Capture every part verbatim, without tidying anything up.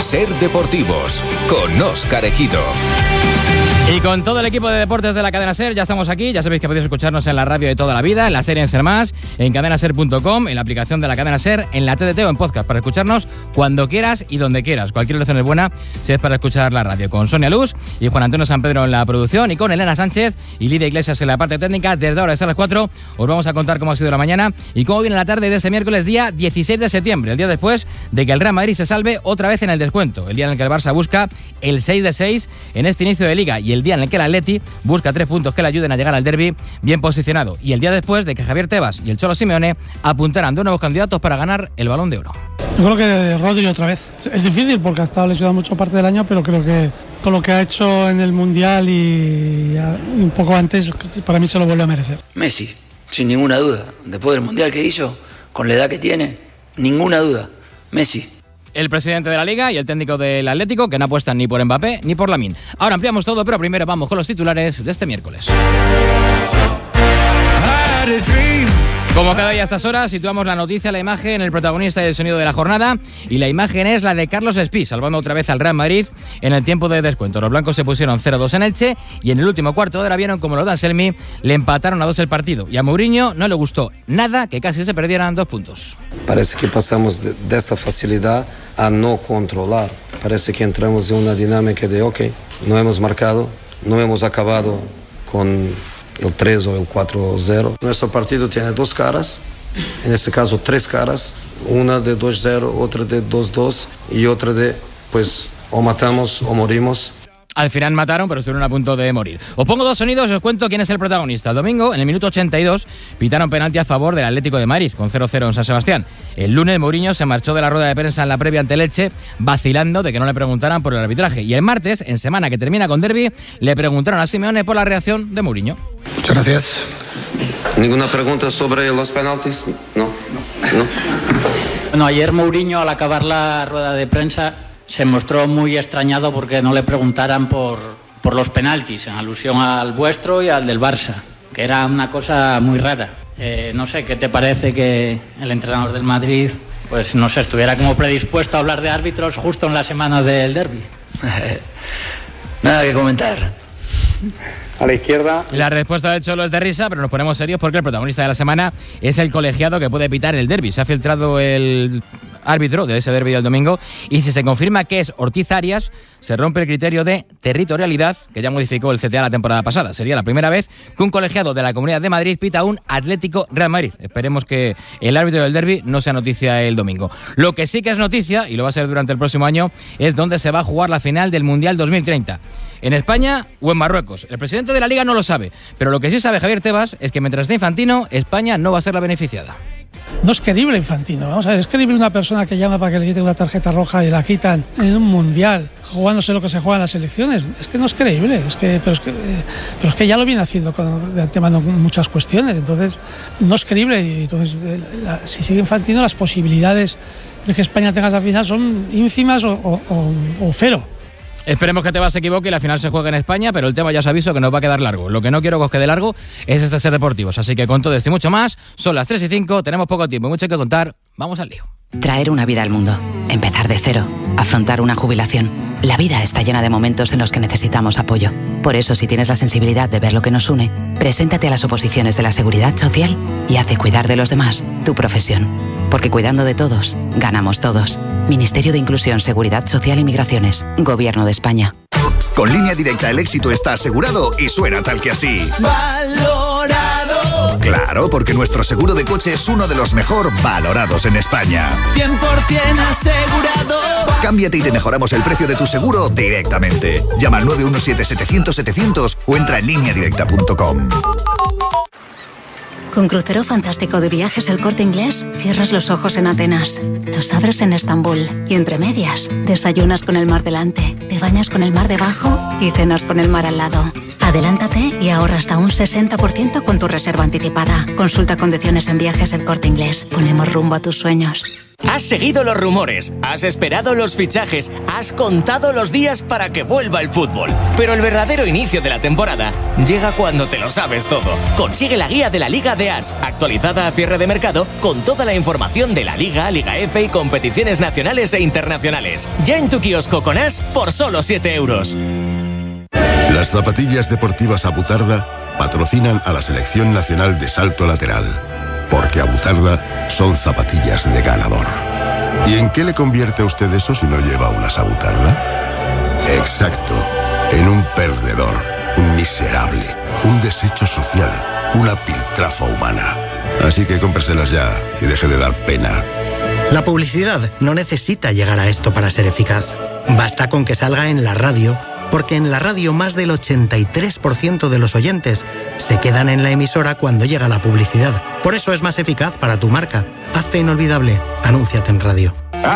Ser Deportivos, con Óscar Ejido. Y con todo el equipo de deportes de la cadena SER ya estamos aquí. Ya sabéis que podéis escucharnos en la radio de toda la vida, en la serie en Ser Más, en cadena ser punto com, en la aplicación de la cadena SER, en la T D T o en podcast, para escucharnos cuando quieras y donde quieras. Cualquier elección es buena si es para escuchar la radio. Con Sonia Luz y Juan Antonio San Pedro en la producción, y con Elena Sánchez y Lidia Iglesias en la parte técnica. Desde ahora hasta las cuatro os vamos a contar cómo ha sido la mañana y cómo viene la tarde de este miércoles, día dieciséis de septiembre, el día después de que el Real Madrid se salve otra vez en el descuento, el día en el que el Barça busca el seis de seis en este inicio de Liga, y el día en el que el Atleti busca tres puntos que le ayuden a llegar al derbi bien posicionado, y el día después de que Javier Tebas y el Cholo Simeone apuntaran de nuevos candidatos para ganar el Balón de Oro. Yo creo que Rodri otra vez. Es difícil porque ha estado lesionado mucho parte del año, pero creo que con lo que ha hecho en el Mundial y un poco antes, para mí se lo vuelve a merecer. Messi, sin ninguna duda. Después del Mundial que hizo, con la edad que tiene, ninguna duda. Messi. El presidente de la Liga y el técnico del Atlético, que no apuestan ni por Mbappé ni por Lamine. Ahora ampliamos todo, pero primero vamos con los titulares de este miércoles. Como cada día a estas horas, situamos la noticia, la imagen, el protagonista y el sonido de la jornada, y la imagen es la de Carlos Espí, salvando otra vez al Real Madrid en el tiempo de descuento. Los blancos se pusieron cero dos en Elche, y en el último cuarto de hora vieron como los de Anselmi le empataron a dos el partido, y a Mourinho no le gustó nada que casi se perdieran dos puntos. Parece que pasamos de, de esta facilidad a no controlar. Parece que entramos en una dinámica de, ok, no hemos marcado, no hemos acabado con el tres o el cuatro cero. Nuestro partido tiene dos caras, en este caso tres caras, una de dos cero, otra de dos dos y otra de, pues, o matamos o morimos. Al final mataron, pero estuvieron a punto de morir. Os pongo dos sonidos y os cuento quién es el protagonista. El domingo, en el minuto ochenta y dos, pitaron penalti a favor del Atlético de Madrid, con cero cero en San Sebastián. El lunes, Mourinho se marchó de la rueda de prensa en la previa ante el Elche, vacilando de que no le preguntaran por el arbitraje. Y el martes, en semana que termina con derbi, le preguntaron a Simeone por la reacción de Mourinho. Muchas gracias. ¿Ninguna pregunta sobre los penaltis? No. No. Bueno, ayer Mourinho, al acabar la rueda de prensa, se mostró muy extrañado porque no le preguntaran por, por los penaltis, en alusión al vuestro y al del Barça, que era una cosa muy rara. Eh, no sé, ¿qué te parece que el entrenador del Madrid, pues no sé, estuviera como predispuesto a hablar de árbitros justo en la semana del derbi? Nada que comentar. A la izquierda. La respuesta de Cholo es de risa, pero nos ponemos serios porque el protagonista de la semana es el colegiado que puede pitar el derbi. Se ha filtrado el árbitro de ese derbi del domingo, y si se confirma que es Ortiz Arias, se rompe el criterio de territorialidad que ya modificó el C T A la temporada pasada. Sería la primera vez que un colegiado de la Comunidad de Madrid pita un Atlético Real Madrid. Esperemos que el árbitro del derbi no sea noticia el domingo. Lo que sí que es noticia, y lo va a ser durante el próximo año, es dónde se va a jugar la final del Mundial dos mil treinta. ¿En España o en Marruecos? El presidente de la Liga no lo sabe, pero lo que sí sabe Javier Tebas es que mientras esté Infantino, España no va a ser la beneficiada. No es creíble Infantino, vamos a ver, es creíble una persona que llama para que le quiten una tarjeta roja y la quitan en un mundial, jugándose lo que se juega en las elecciones. Es que no es creíble, es que, pero, es que, pero es que ya lo viene haciendo con, de antemano con muchas cuestiones, entonces no es creíble. Y entonces, la, si sigue Infantino, las posibilidades de que España tenga esa final son ínfimas o, o, o, o cero. Esperemos que Tebas se equivoque y la final se juegue en España, pero el tema ya os aviso que nos va a quedar largo. Lo que no quiero que os quede largo es este Ser Deportivos. Así que con todo esto y mucho más, son las tres y cinco, tenemos poco tiempo y mucho que contar. Vamos al lío. Traer una vida al mundo, empezar de cero, afrontar una jubilación. La vida está llena de momentos en los que necesitamos apoyo. Por eso, si tienes la sensibilidad de ver lo que nos une, preséntate a las oposiciones de la Seguridad Social y haz de cuidar de los demás tu profesión. Porque cuidando de todos, ganamos todos. Ministerio de Inclusión, Seguridad Social y Migraciones. Gobierno de España. Con Línea Directa el éxito está asegurado y suena tal que así. ¡Valorado! Claro, porque nuestro seguro de coche es uno de los mejor valorados en España. cien por ciento asegurado. Cámbiate y te mejoramos el precio de tu seguro directamente. Llama al nueve uno siete, setecientos, setecientos o entra en línea directa punto com. Con Crucero Fantástico de Viajes El Corte Inglés, cierras los ojos en Atenas, los abres en Estambul y entre medias, desayunas con el mar delante, te bañas con el mar debajo y cenas con el mar al lado. Adelántate y ahorra hasta un sesenta por ciento con tu reserva anticipada. Consulta condiciones en Viajes El Corte Inglés. Ponemos rumbo a tus sueños. Has seguido los rumores, has esperado los fichajes, has contado los días para que vuelva el fútbol. Pero el verdadero inicio de la temporada llega cuando te lo sabes todo. Consigue la guía de la Liga de As, actualizada a cierre de mercado, con toda la información de la Liga, Liga F y competiciones nacionales e internacionales. Ya en tu kiosco con As por solo siete euros. Las zapatillas deportivas Abutarda patrocinan a la Selección Nacional de Salto Lateral. Porque Abutarda son zapatillas de ganador. ¿Y en qué le convierte a usted eso si no lleva unas Abutarda? Exacto, en un perdedor, un miserable, un desecho social, una piltrafa humana. Así que cómpreselas ya y deje de dar pena. La publicidad no necesita llegar a esto para ser eficaz. Basta con que salga en la radio, porque en la radio más del ochenta y tres por ciento de los oyentes se quedan en la emisora cuando llega la publicidad. Por eso es más eficaz para tu marca. Hazte inolvidable. Anúnciate en radio.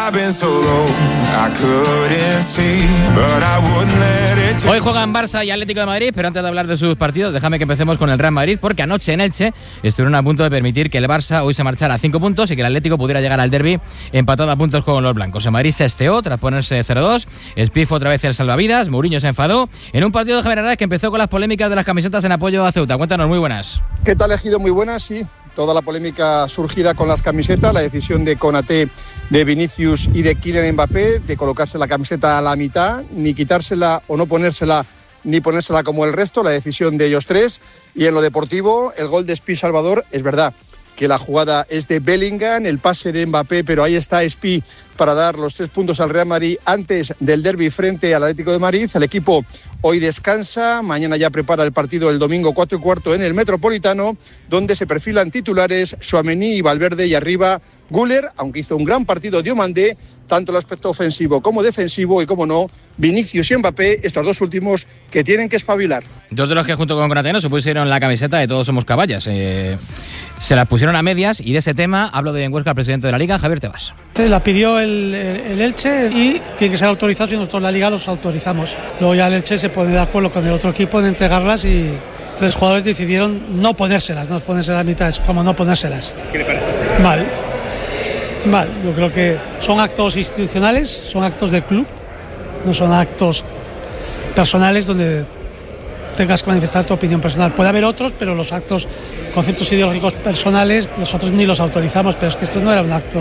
Hoy juegan Barça y Atlético de Madrid, pero antes de hablar de sus partidos, déjame que empecemos con el Real Madrid, porque anoche en Elche estuvieron a punto de permitir que el Barça hoy se marchara a cinco puntos y que el Atlético pudiera llegar al derbi empatado a puntos con los blancos. En Madrid se esteó tras ponerse cero dos, Spifo otra vez el salvavidas, Mourinho se enfadó en un partido de generales que empezó con las polémicas de las camisetas en apoyo a Ceuta. Cuéntanos, muy buenas. ¿Qué tal, Ejido? Muy buenas, sí. Toda la polémica surgida con las camisetas, la decisión de Konaté, de Vinicius y de Kylian Mbappé de colocarse la camiseta a la mitad, ni quitársela o no ponérsela, ni ponérsela como el resto, la decisión de ellos tres. Y en lo deportivo, el gol de Spi Salvador, es verdad que la jugada es de Bellingham, el pase de Mbappé, pero ahí está Spi para dar los tres puntos al Real Madrid antes del derbi frente al Atlético de Madrid. El equipo hoy descansa, mañana ya prepara el partido el domingo cuatro y cuarto en el Metropolitano, donde se perfilan titulares Tchouaméni y Valverde, y arriba Güler, aunque hizo un gran partido Diomandé, tanto el aspecto ofensivo como defensivo, y como no, Vinicius y Mbappé, estos dos últimos que tienen que espabilar. Dos de los que junto con Konaté se pusieron la camiseta de Todos Somos Caballas. Eh, se las pusieron a medias, y de ese tema hablo de Huesca, el presidente de la Liga, Javier Tebas. Se la pidió el, el, el Elche y tiene que ser autorizado, y nosotros la Liga los autorizamos. Luego ya el Elche se pone de acuerdo con el otro equipo en entregarlas, y tres jugadores decidieron no ponérselas, no ponérselas a mitad, como no ponérselas. ¿Qué le parece? Vale. Vale, yo creo que son actos institucionales, son actos del club, no son actos personales donde tengas que manifestar tu opinión personal. Puede haber otros, pero los actos, conceptos ideológicos personales, nosotros ni los autorizamos, pero es que esto no era un acto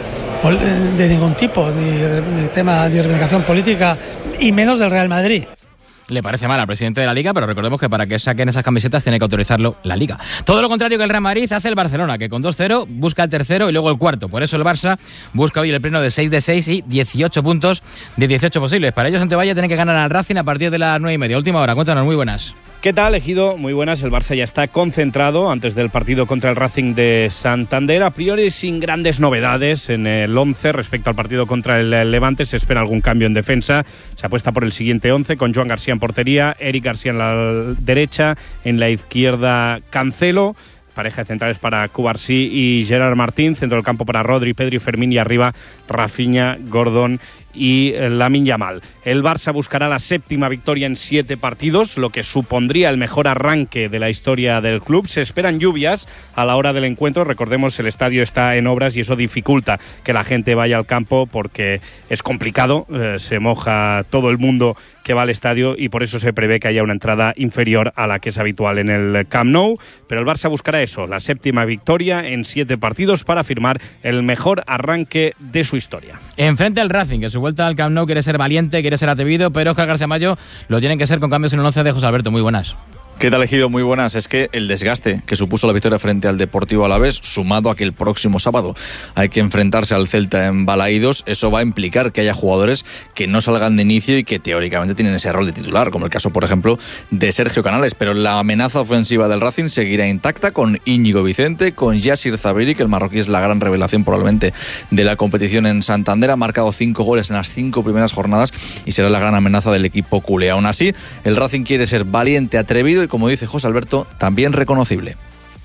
de ningún tipo, ni de tema de reivindicación política, y menos del Real Madrid. Le parece mal al presidente de la Liga, pero recordemos que para que saquen esas camisetas tiene que autorizarlo la Liga. Todo lo contrario que el Real Madrid hace el Barcelona, que con dos cero busca el tercero y luego el cuarto. Por eso el Barça busca hoy el pleno de seis de seis y dieciocho puntos de dieciocho posibles. Para ellos, Antevalla tiene que ganar al Racing a partir de las nueve y media. Última hora, cuéntanos, muy buenas. ¿Qué tal, Ejido? Muy buenas. El Barça ya está concentrado antes del partido contra el Racing de Santander. A priori sin grandes novedades en el once respecto al partido contra el Levante. Se espera algún cambio en defensa. Se apuesta por el siguiente once con Joan García en portería, Eric García en la derecha, en la izquierda Cancelo. Pareja de centrales para Cubarsí y Gerard Martín. Centro del campo para Rodri, Pedro y Fermín. Y arriba Rafinha, Gordon y Lamine Yamal. El Barça buscará la séptima victoria en siete partidos, lo que supondría el mejor arranque de la historia del club. Se esperan lluvias a la hora del encuentro. Recordemos, el estadio está en obras y eso dificulta que la gente vaya al campo porque es complicado. Eh, se moja todo el mundo que va al estadio y por eso se prevé que haya una entrada inferior a la que es habitual en el Camp Nou. Pero el Barça buscará eso, la séptima victoria en siete partidos para firmar el mejor arranque de su historia. Enfrente al Racing, que su vuelta al Camp Nou quiere ser valiente, quiere ser atrevido, pero Óscar García Mayo lo tienen que ser con cambios en el once de José Alberto. Muy buenas. ¿Qué tal, Ejido? Muy buenas. Es que el desgaste que supuso la victoria frente al Deportivo Alavés, sumado a que el próximo sábado hay que enfrentarse al Celta en Balaídos, eso va a implicar que haya jugadores que no salgan de inicio y que teóricamente tienen ese rol de titular, como el caso, por ejemplo, de Sergio Canales. Pero la amenaza ofensiva del Racing seguirá intacta con Íñigo Vicente, con Yassir Zabiri, que el marroquí es la gran revelación probablemente de la competición en Santander. Ha marcado cinco goles en las cinco primeras jornadas y será la gran amenaza del equipo culé. Aún así, el Racing quiere ser valiente, atrevido y, como dice José Alberto, también reconocible.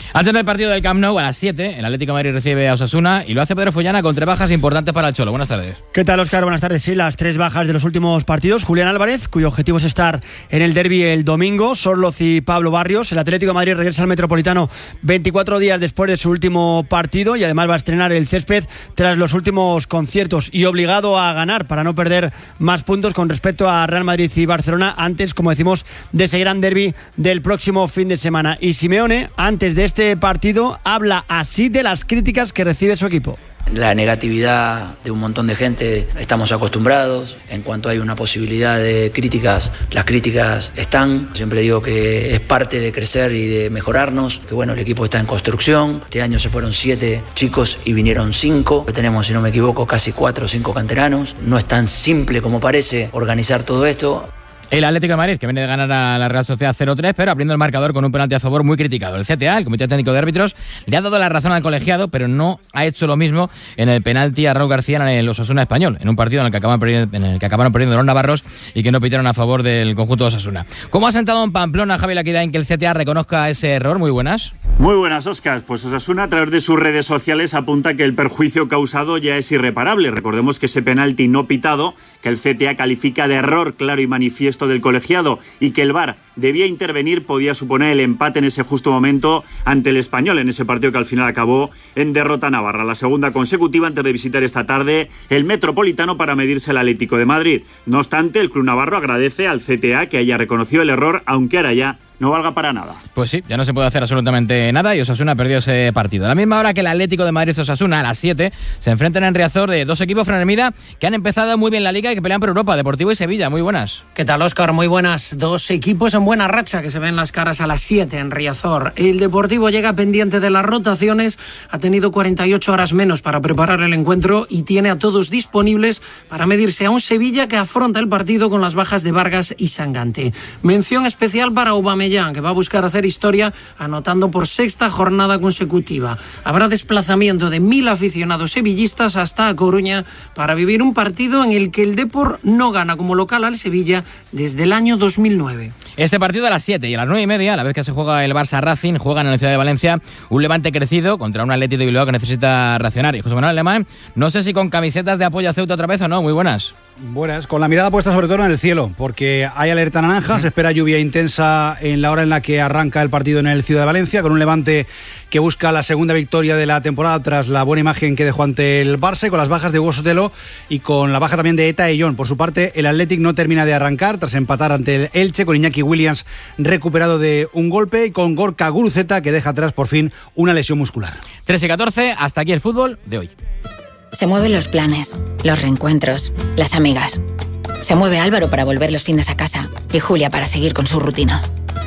Antes del partido del Camp Nou, a las siete, el Atlético de Madrid recibe a Osasuna y lo hace Pedro Follana con tres bajas importantes para el Cholo. Buenas tardes. ¿Qué tal, Óscar? Buenas tardes. Sí, las tres bajas de los últimos partidos. Julián Álvarez, cuyo objetivo es estar en el derbi el domingo. Sorloz y Pablo Barrios. El Atlético de Madrid regresa al Metropolitano veinticuatro días después de su último partido y además va a estrenar el césped tras los últimos conciertos y obligado a ganar para no perder más puntos con respecto a Real Madrid y Barcelona antes, como decimos, de ese gran derbi del próximo fin de semana. Y Simeone, antes de este partido, habla así de las críticas que recibe su equipo. La negatividad de un montón de gente, estamos acostumbrados. En cuanto hay una posibilidad de críticas, las críticas están. Siempre digo que es parte de crecer y de mejorarnos, que bueno, el equipo está en construcción. Este año se fueron siete chicos y vinieron cinco. Tenemos, si no me equivoco, casi cuatro o cinco canteranos. No es tan simple como parece organizar todo esto. El Atlético de Madrid, que viene de ganar a la Real Sociedad cero tres, pero abriendo el marcador con un penalti a favor muy criticado. El C T A, el Comité Técnico de Árbitros, le ha dado la razón al colegiado, pero no ha hecho lo mismo en el penalti a Raúl García en el Osasuna Español, en un partido en el que acabaron perdiendo, en el que acabaron perdiendo los navarros y que no pitaron a favor del conjunto de Osasuna. ¿Cómo ha sentado en Pamplona, Javi Laquidain, que el C T A reconozca ese error? Muy buenas. Muy buenas, Óscar. Pues Osasuna, a través de sus redes sociales, apunta que el perjuicio causado ya es irreparable. Recordemos que ese penalti no pitado, que el C T A califica de error claro y manifiesto del colegiado y que el V A R debía intervenir, podía suponer el empate en ese justo momento ante el Español, en ese partido que al final acabó en derrota navarra. La segunda consecutiva antes de visitar esta tarde el Metropolitano para medirse al Atlético de Madrid. No obstante, el club navarro agradece al C T A que haya reconocido el error, aunque ahora ya no valga para nada. Pues sí, ya no se puede hacer absolutamente nada y Osasuna perdió ese partido. A la misma hora que el Atlético de Madrid y Osasuna, a las siete, se enfrentan en Riazor de dos equipos, Fran Hermida, que han empezado muy bien la Liga y que pelean por Europa, Deportivo y Sevilla. Muy buenas. ¿Qué tal, Óscar? Muy buenas. Dos equipos en buena racha que se ven las caras a las siete en Riazor. El Deportivo llega pendiente de las rotaciones, ha tenido cuarenta y ocho horas menos para preparar el encuentro y tiene a todos disponibles para medirse a un Sevilla que afronta el partido con las bajas de Vargas y Sangante. Mención especial para Aubameyang, que va a buscar hacer historia anotando por sexta jornada consecutiva. Habrá desplazamiento de mil aficionados sevillistas hasta A Coruña para vivir un partido en el que el Depor no gana como local al Sevilla desde el año dos mil nueve. Este partido a las siete y a las nueve y media, a la vez que se juega el Barça Racing, juegan en la ciudad de Valencia un Levante crecido contra un Athletic de Bilbao que necesita reaccionar. Y José Manuel Alemán, no sé si con camisetas de apoyo a Ceuta otra vez o no. Muy buenas. Buenas, con la mirada puesta sobre todo en el cielo, porque hay alerta naranja, se espera lluvia intensa en la hora en la que arranca el partido en el Ciudad de Valencia, con un Levante que busca la segunda victoria de la temporada tras la buena imagen que dejó ante el Barça, con las bajas de Hugo Sotelo y con la baja también de Eta Eyón. Por su parte, el Athletic no termina de arrancar tras empatar ante el Elche, con Iñaki Williams recuperado de un golpe y con Gorka Guruceta, que deja atrás por fin una lesión muscular. tres y catorce, hasta aquí el fútbol de hoy. Se mueven los planes, los reencuentros, las amigas. Se mueve Álvaro para volver los fines a casa y Julia para seguir con su rutina.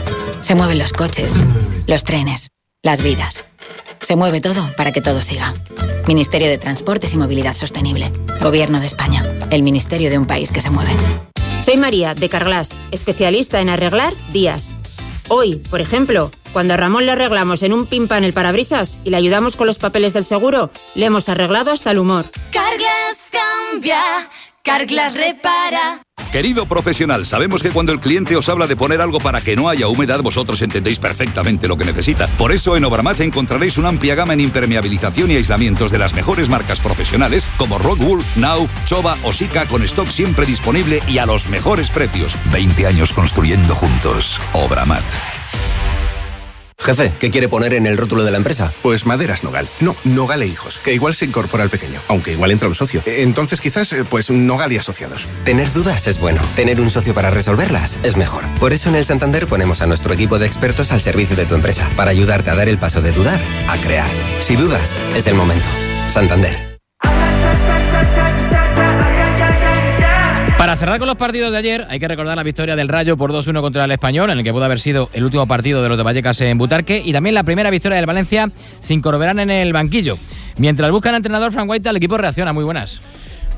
Se mueven los coches, los trenes, las vidas. Se mueve todo para que todo siga. Ministerio de Transportes y Movilidad Sostenible. Gobierno de España. El ministerio de un país que se mueve. Soy María, de Carglass, especialista en arreglar vías. Hoy, por ejemplo, cuando a Ramón le arreglamos en un pin pan el parabrisas y le ayudamos con los papeles del seguro, le hemos arreglado hasta el humor. Carglass cambia, Carglass repara. Querido profesional, sabemos que cuando el cliente os habla de poner algo para que no haya humedad, vosotros entendéis perfectamente lo que necesita. Por eso en Obramat encontraréis una amplia gama en impermeabilización y aislamientos de las mejores marcas profesionales como Rockwool, Nauf, Chova o Sika, con stock siempre disponible y a los mejores precios. veinte años construyendo juntos. Obramat. Jefe, ¿qué quiere poner en el rótulo de la empresa? Pues Maderas Nogal. No, Nogal e Hijos, que igual se incorpora al pequeño, aunque igual entra un socio. Entonces quizás, pues Nogal y Asociados. Tener dudas es bueno. Tener un socio para resolverlas es mejor. Por eso en el Santander ponemos a nuestro equipo de expertos al servicio de tu empresa, para ayudarte a dar el paso de dudar a crear. Si dudas, es el momento. Santander. Para cerrar con los partidos de ayer, hay que recordar la victoria del Rayo por dos uno contra el Español, en el que pudo haber sido el último partido de los de Vallecas en Butarque, y también la primera victoria del Valencia sin Corberán en el banquillo. Mientras buscan entrenador, Frank White, el equipo reacciona. Muy buenas.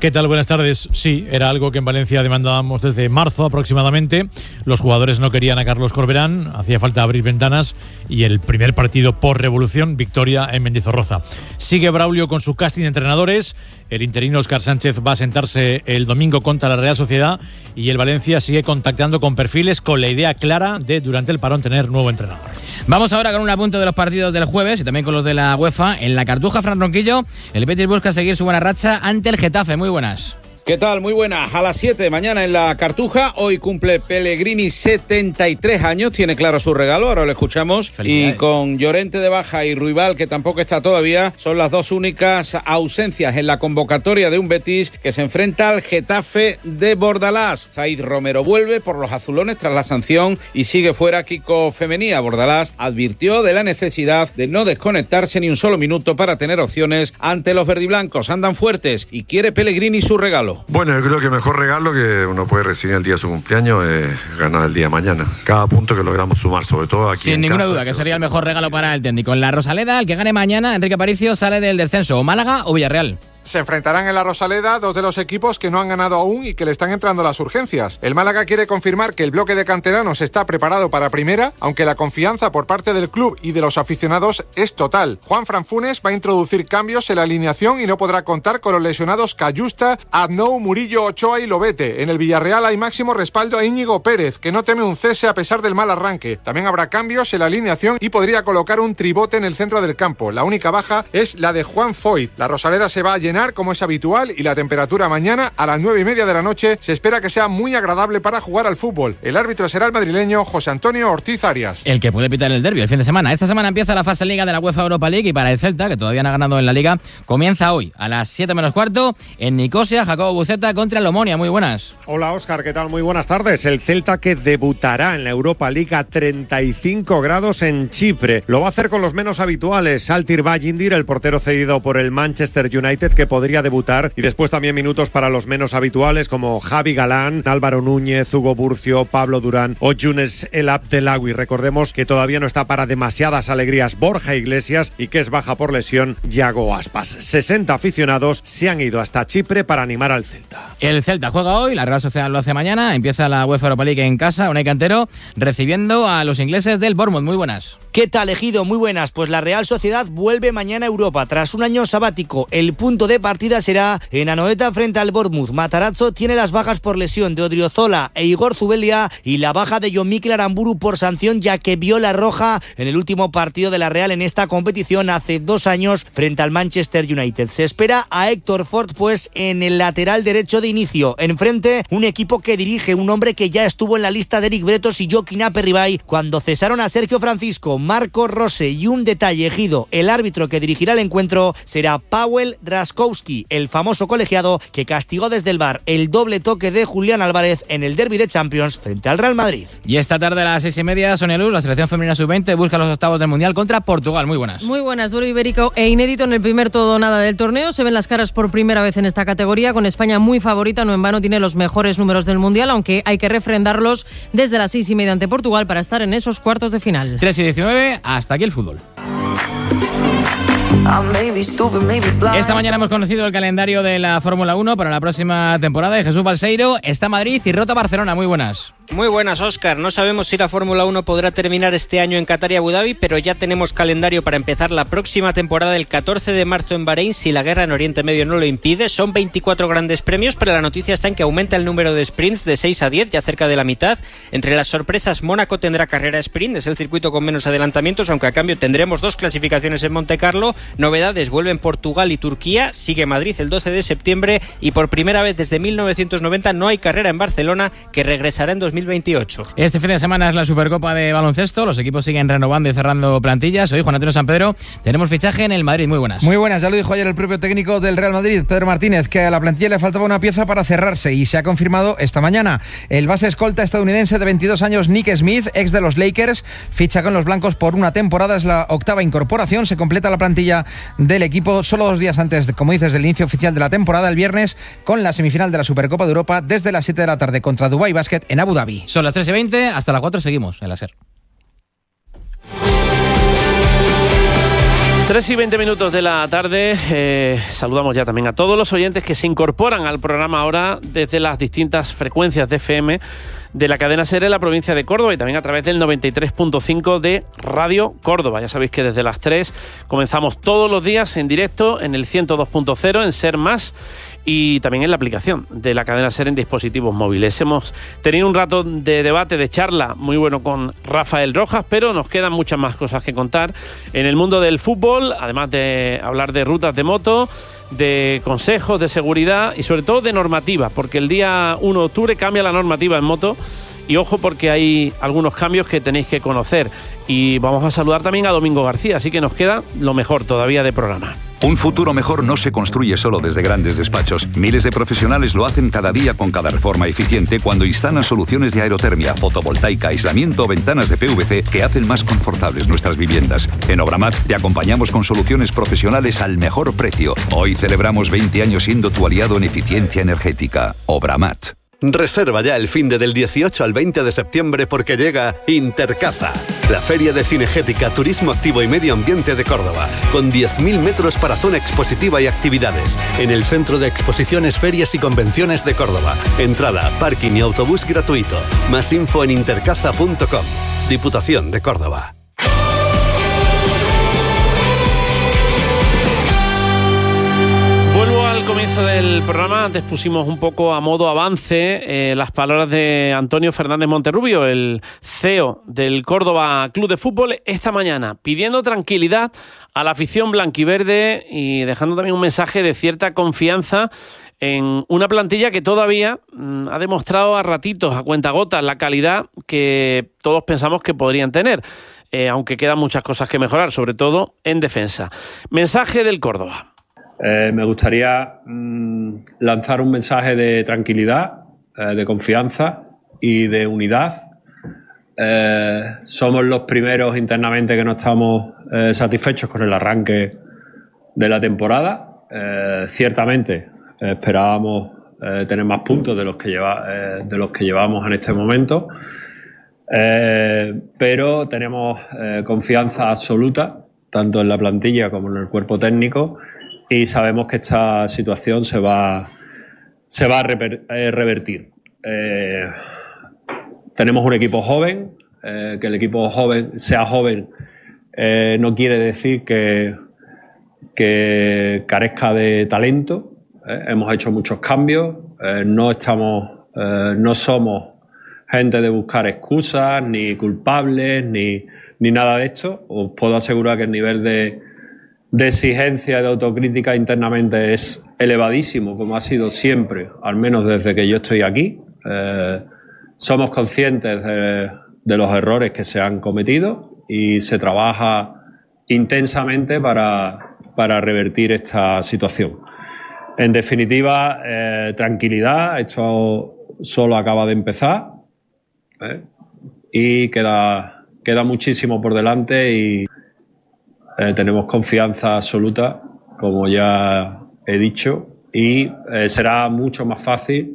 ¿Qué tal? Buenas tardes. Sí, era algo que en Valencia demandábamos desde marzo aproximadamente. Los jugadores no querían a Carlos Corberán, hacía falta abrir ventanas y el primer partido por revolución, victoria en Mendizorroza. Sigue Braulio con su casting de entrenadores. El interino Óscar Sánchez va a sentarse el domingo contra la Real Sociedad y el Valencia sigue contactando con perfiles con la idea clara de durante el parón tener nuevo entrenador. Vamos ahora con un apunte de los partidos del jueves y también con los de la UEFA. En la Cartuja, Fran Ronquillo, el Betis busca seguir su buena racha ante el Getafe. Muy buenas. ¿Qué tal? Muy buenas. A las siete de mañana en la Cartuja. Hoy cumple Pellegrini setenta y tres años. Tiene claro su regalo. Ahora lo escuchamos. Y con Llorente de baja y Ruibal, que tampoco está todavía, son las dos únicas ausencias en la convocatoria de un Betis que se enfrenta al Getafe de Bordalás. Zaid Romero vuelve por los azulones tras la sanción y sigue fuera Kiko Femenía. Bordalás advirtió de la necesidad de no desconectarse ni un solo minuto para tener opciones ante los verdiblancos. Andan fuertes y quiere Pellegrini su regalo. Bueno, yo creo que el mejor regalo que uno puede recibir el día de su cumpleaños es ganar el día de mañana. Cada punto que logramos sumar, sobre todo aquí Sin en ninguna casa, duda, que sería el mejor regalo para el técnico. En la Rosaleda, el que gane mañana, Enrique Aparicio, sale del descenso. O Málaga o Villarreal. Se enfrentarán en la Rosaleda dos de los equipos que no han ganado aún y que le están entrando las urgencias. El Málaga quiere confirmar que el bloque de canteranos está preparado para primera, aunque la confianza por parte del club y de los aficionados es total. Juan Fran Funes va a introducir cambios en la alineación y no podrá contar con los lesionados Cayusta, Aznou, Murillo, Ochoa y Lobete. En el Villarreal hay máximo respaldo a Íñigo Pérez, que no teme un cese a pesar del mal arranque. También habrá cambios en la alineación y podría colocar un tribote en el centro del campo. La única baja es la de Juan Foyt. La Rosaleda se va a llenar como es habitual y la temperatura mañana a las nueve y media de la noche se espera que sea muy agradable para jugar al fútbol. El árbitro será el madrileño José Antonio Ortiz Arias. El que puede pitar el derbi el fin de semana. Esta semana empieza la fase Liga de la UEFA Europa League y para el Celta, que todavía no ha ganado en la Liga, comienza hoy a las siete menos cuarto en Nicosia, Jacobo Buceta contra el Omonia. Muy buenas. Hola Óscar, ¿qué tal? Muy buenas tardes. El Celta que debutará en la Europa League a treinta y cinco grados en Chipre. Lo va a hacer con los menos habituales. Altir Bajindir, el portero cedido por el Manchester United, que podría debutar, y después también minutos para los menos habituales como Javi Galán, Álvaro Núñez, Hugo Burcio, Pablo Durán o Younes El Abdelawi. Recordemos que todavía no está para demasiadas alegrías Borja Iglesias y que es baja por lesión Yago Aspas. sesenta aficionados se han ido hasta Chipre para animar al Celta. El Celta juega hoy, la Real Sociedad lo hace mañana, empieza la UEFA Europa League en casa, Unai Cantero recibiendo a los ingleses del Bournemouth. Muy buenas. ¿Qué tal, Ejido? Muy buenas. Pues la Real Sociedad vuelve mañana a Europa. Tras un año sabático, el punto de partida será en Anoeta frente al Bournemouth. Matarazzo tiene las bajas por lesión de Odriozola e Igor Zubelia y la baja de Jon Mikel Aramburu por sanción, ya que vio la roja en el último partido de la Real en esta competición hace dos años frente al Manchester United. Se espera a Héctor Ford pues en el lateral derecho de inicio. Enfrente, un equipo que dirige un hombre que ya estuvo en la lista de Eric Bretos y Joaquín Aperribay cuando cesaron a Sergio Francisco, Marco Rose. Y un detalle, Ejido, el árbitro que dirigirá el encuentro será Paweł Raskowski, el famoso colegiado que castigó desde el V A R el doble toque de Julián Álvarez en el derbi de Champions frente al Real Madrid. Y esta tarde a las seis y media, Sonia Luz, la selección femenina sub veinte busca los octavos del Mundial contra Portugal. Muy buenas. Muy buenas, duelo ibérico e inédito en el primer todo o nada del torneo. Se ven las caras por primera vez en esta categoría, con España muy favorita, no en vano tiene los mejores números del Mundial, aunque hay que refrendarlos desde las seis y media ante Portugal para estar en esos cuartos de final. tres y diecinueve, hasta aquí el fútbol. Esta mañana hemos conocido el calendario de la Fórmula uno para la próxima temporada y Jesús Balseiro está Madrid y Rota Barcelona. Muy buenas. Muy buenas, Óscar. No sabemos si la Fórmula uno podrá terminar este año en Qatar y Abu Dhabi, pero ya tenemos calendario para empezar la próxima temporada el catorce de marzo en Bahrein, si la guerra en Oriente Medio no lo impide. Son veinticuatro grandes premios, pero la noticia está en que aumenta el número de sprints de seis a diez, ya cerca de la mitad. Entre las sorpresas, Mónaco tendrá carrera sprint, es el circuito con menos adelantamientos, aunque a cambio tendremos dos clasificaciones en Monte Carlo. Novedades, vuelven Portugal y Turquía, sigue Madrid el doce de septiembre y por primera vez desde mil novecientos noventa no hay carrera en Barcelona, que regresará en dos mil veintiocho. Este fin de semana es la Supercopa de baloncesto, los equipos siguen renovando y cerrando plantillas. Hoy, Juan Antonio San Pedro, tenemos fichaje en el Madrid. Muy buenas. Muy buenas, ya lo dijo ayer el propio técnico del Real Madrid, Pedro Martínez, que a la plantilla le faltaba una pieza para cerrarse y se ha confirmado esta mañana. El base escolta estadounidense de veintidós años, Nick Smith, ex de los Lakers, ficha con los blancos por una temporada, es la octava incorporación, se completa la plantilla del equipo solo dos días antes, de, como dices, del inicio oficial de la temporada, el viernes, con la semifinal de la Supercopa de Europa desde las siete de la tarde contra Dubai Basket en Abu Dhabi. Son las tres y veinte, hasta las cuatro seguimos en la SER. tres y veinte minutos de la tarde. Eh, saludamos ya también a todos los oyentes que se incorporan al programa ahora desde las distintas frecuencias de F M de la cadena SER en la provincia de Córdoba y también a través del noventa y tres punto cinco de Radio Córdoba. Ya sabéis que desde las tres comenzamos todos los días en directo en el ciento dos punto cero en SER Más y también en la aplicación de la cadena SER en dispositivos móviles. Hemos tenido un rato de debate, de charla muy bueno con Rafael Rojas, pero nos quedan muchas más cosas que contar en el mundo del fútbol, además de hablar de rutas de moto, de consejos de seguridad y sobre todo de normativa, porque el día uno de octubre cambia la normativa en moto y ojo porque hay algunos cambios que tenéis que conocer. Y vamos a saludar también a Domingo García, así que nos queda lo mejor todavía de programa. Un futuro mejor no se construye solo desde grandes despachos. Miles de profesionales lo hacen cada día con cada reforma eficiente cuando instalan soluciones de aerotermia, fotovoltaica, aislamiento o ventanas de P V C que hacen más confortables nuestras viviendas. En Obramat te acompañamos con soluciones profesionales al mejor precio. Hoy celebramos veinte años siendo tu aliado en eficiencia energética. Obramat. Reserva ya el finde del dieciocho al veinte de septiembre porque llega Intercaza, la feria de cinegética, turismo activo y medio ambiente de Córdoba, con diez mil metros para zona expositiva y actividades, en el Centro de Exposiciones, Ferias y Convenciones de Córdoba. Entrada, parking y autobús gratuito. Más info en intercaza punto com. Diputación de Córdoba. Vuelvo al comienzo del programa. Antes pusimos un poco a modo avance eh, las palabras de Antonio Fernández Monterrubio, el C E O del Córdoba Club de Fútbol, esta mañana, pidiendo tranquilidad a la afición blanquiverde y dejando también un mensaje de cierta confianza en una plantilla que todavía mmm, ha demostrado a ratitos, a cuentagotas, la calidad que todos pensamos que podrían tener, eh, aunque quedan muchas cosas que mejorar, sobre todo en defensa. Mensaje del Córdoba. Eh, me gustaría mmm, lanzar un mensaje de tranquilidad, eh, de confianza y de unidad. Eh, somos los primeros internamente que no estamos eh, satisfechos con el arranque de la temporada. Eh, ciertamente eh, esperábamos eh, tener más puntos de los que lleva, eh, de los que llevamos en este momento, eh, pero tenemos eh, confianza absoluta tanto en la plantilla como en el cuerpo técnico. Y sabemos que esta situación se va, se va a reper, eh, revertir. Eh, tenemos un equipo joven, eh, que el equipo joven sea joven eh, no quiere decir que, que carezca de talento. Eh, hemos hecho muchos cambios, eh, no, estamos, eh, no somos gente de buscar excusas, ni culpables, ni, ni nada de esto. Os puedo asegurar que el nivel de de exigencia y de autocrítica internamente es elevadísimo, como ha sido siempre, al menos desde que yo estoy aquí. Eh, somos conscientes de, de los errores que se han cometido y se trabaja intensamente para, para revertir esta situación. En definitiva, eh, tranquilidad, esto solo acaba de empezar, ¿eh? y queda, queda muchísimo por delante y Eh, tenemos confianza absoluta, como ya he dicho, y eh, será mucho más fácil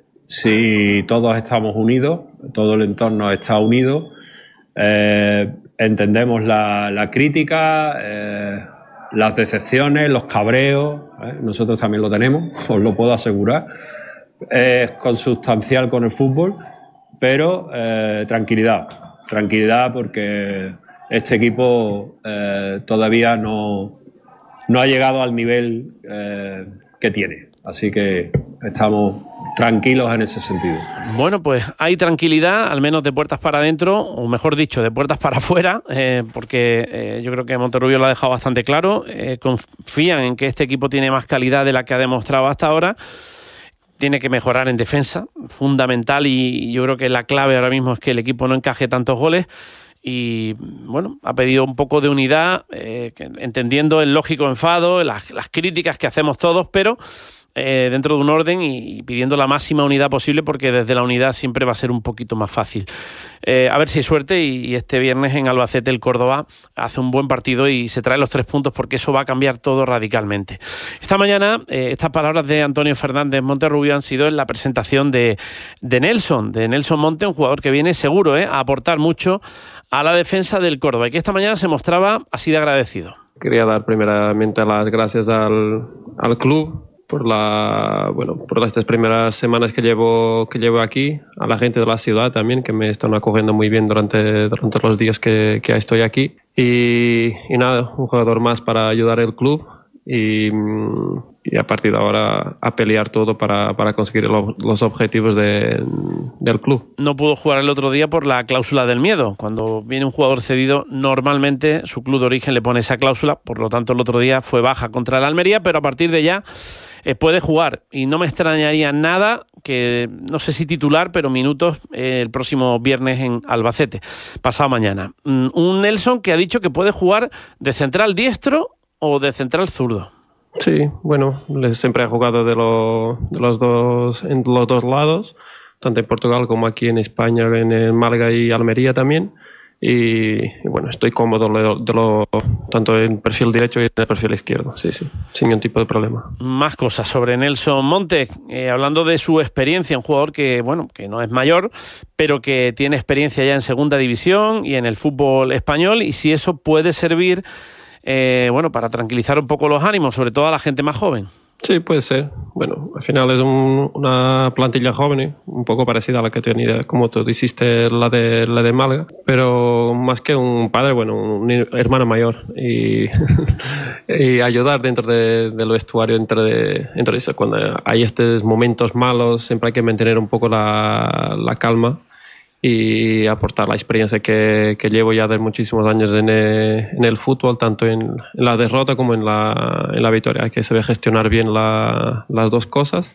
si todos estamos unidos, todo el entorno está unido, eh, entendemos la, la crítica, eh, las decepciones, los cabreos, ¿eh? Nosotros también lo tenemos, os lo puedo asegurar, es consustancial con el fútbol, pero eh, tranquilidad, tranquilidad porque este equipo eh, todavía no, no ha llegado al nivel eh, que tiene. Así que estamos tranquilos en ese sentido. Bueno, pues hay tranquilidad, al menos de puertas para adentro, o mejor dicho, de puertas para afuera, eh, porque eh, yo creo que Monterrubio lo ha dejado bastante claro. Eh, confían en que este equipo tiene más calidad de la que ha demostrado hasta ahora. Tiene que mejorar en defensa, fundamental, y yo creo que la clave ahora mismo es que el equipo no encaje tantos goles. Y bueno, ha pedido un poco de unidad, eh, entendiendo el lógico enfado, las, las críticas que hacemos todos, pero eh, dentro de un orden y, y pidiendo la máxima unidad posible, porque desde la unidad siempre va a ser un poquito más fácil. Eh, a ver si hay suerte y, y este viernes en Albacete el Córdoba hace un buen partido y se trae los tres puntos, porque eso va a cambiar todo radicalmente. Esta mañana eh, estas palabras de Antonio Fernández Monterrubio han sido en la presentación de, de Nelson, de Nelson Monte, un jugador que viene seguro eh, a aportar mucho a la defensa del Córdoba y que esta mañana se mostraba así de agradecido. quería dar primeramente las gracias al, al club por la bueno por estas primeras semanas que llevo que llevo aquí, a la gente de la ciudad también, que me están acogiendo muy bien durante, durante los días que, que estoy aquí. Y, y nada, un jugador más para ayudar al club y, y a partir de ahora a pelear todo para, para conseguir lo, los objetivos de, del club. No pudo jugar el otro día por la cláusula del miedo. Cuando viene un jugador cedido, normalmente su club de origen le pone esa cláusula, por lo tanto el otro día fue baja contra el Almería, pero a partir de ya eh, puede jugar y no me extrañaría nada que, no sé si titular, pero minutos eh, el próximo viernes en Albacete, pasado mañana. Mm, un Nelson que ha dicho que puede jugar de central diestro o de central zurdo. Sí, bueno, siempre he jugado de, lo, de los dos, en los dos lados, tanto en Portugal como aquí en España, en el Málaga y Almería también. Y, y bueno, estoy cómodo de lo, de lo, tanto en perfil derecho y en el perfil izquierdo, sí, sí, sin ningún tipo de problema. Más cosas sobre Nelson Monte, eh, hablando de su experiencia, un jugador que, bueno, que no es mayor, pero que tiene experiencia ya en segunda división y en el fútbol español, y si eso puede servir Eh, bueno, para tranquilizar un poco los ánimos, sobre todo a la gente más joven. Sí, puede ser. Bueno, al final es un, una plantilla joven, un poco parecida a la que tenía, como tú dijiste, la de, la de Málaga, pero más que un padre, bueno, un hermano mayor y, y ayudar dentro de, del vestuario, dentro de, dentro de eso. Cuando hay estos momentos malos, siempre hay que mantener un poco la, la calma y aportar la experiencia que, que llevo ya de muchísimos años en el, en el fútbol, tanto en, en la derrota como en la, en la victoria. Hay que saber gestionar bien la, las dos cosas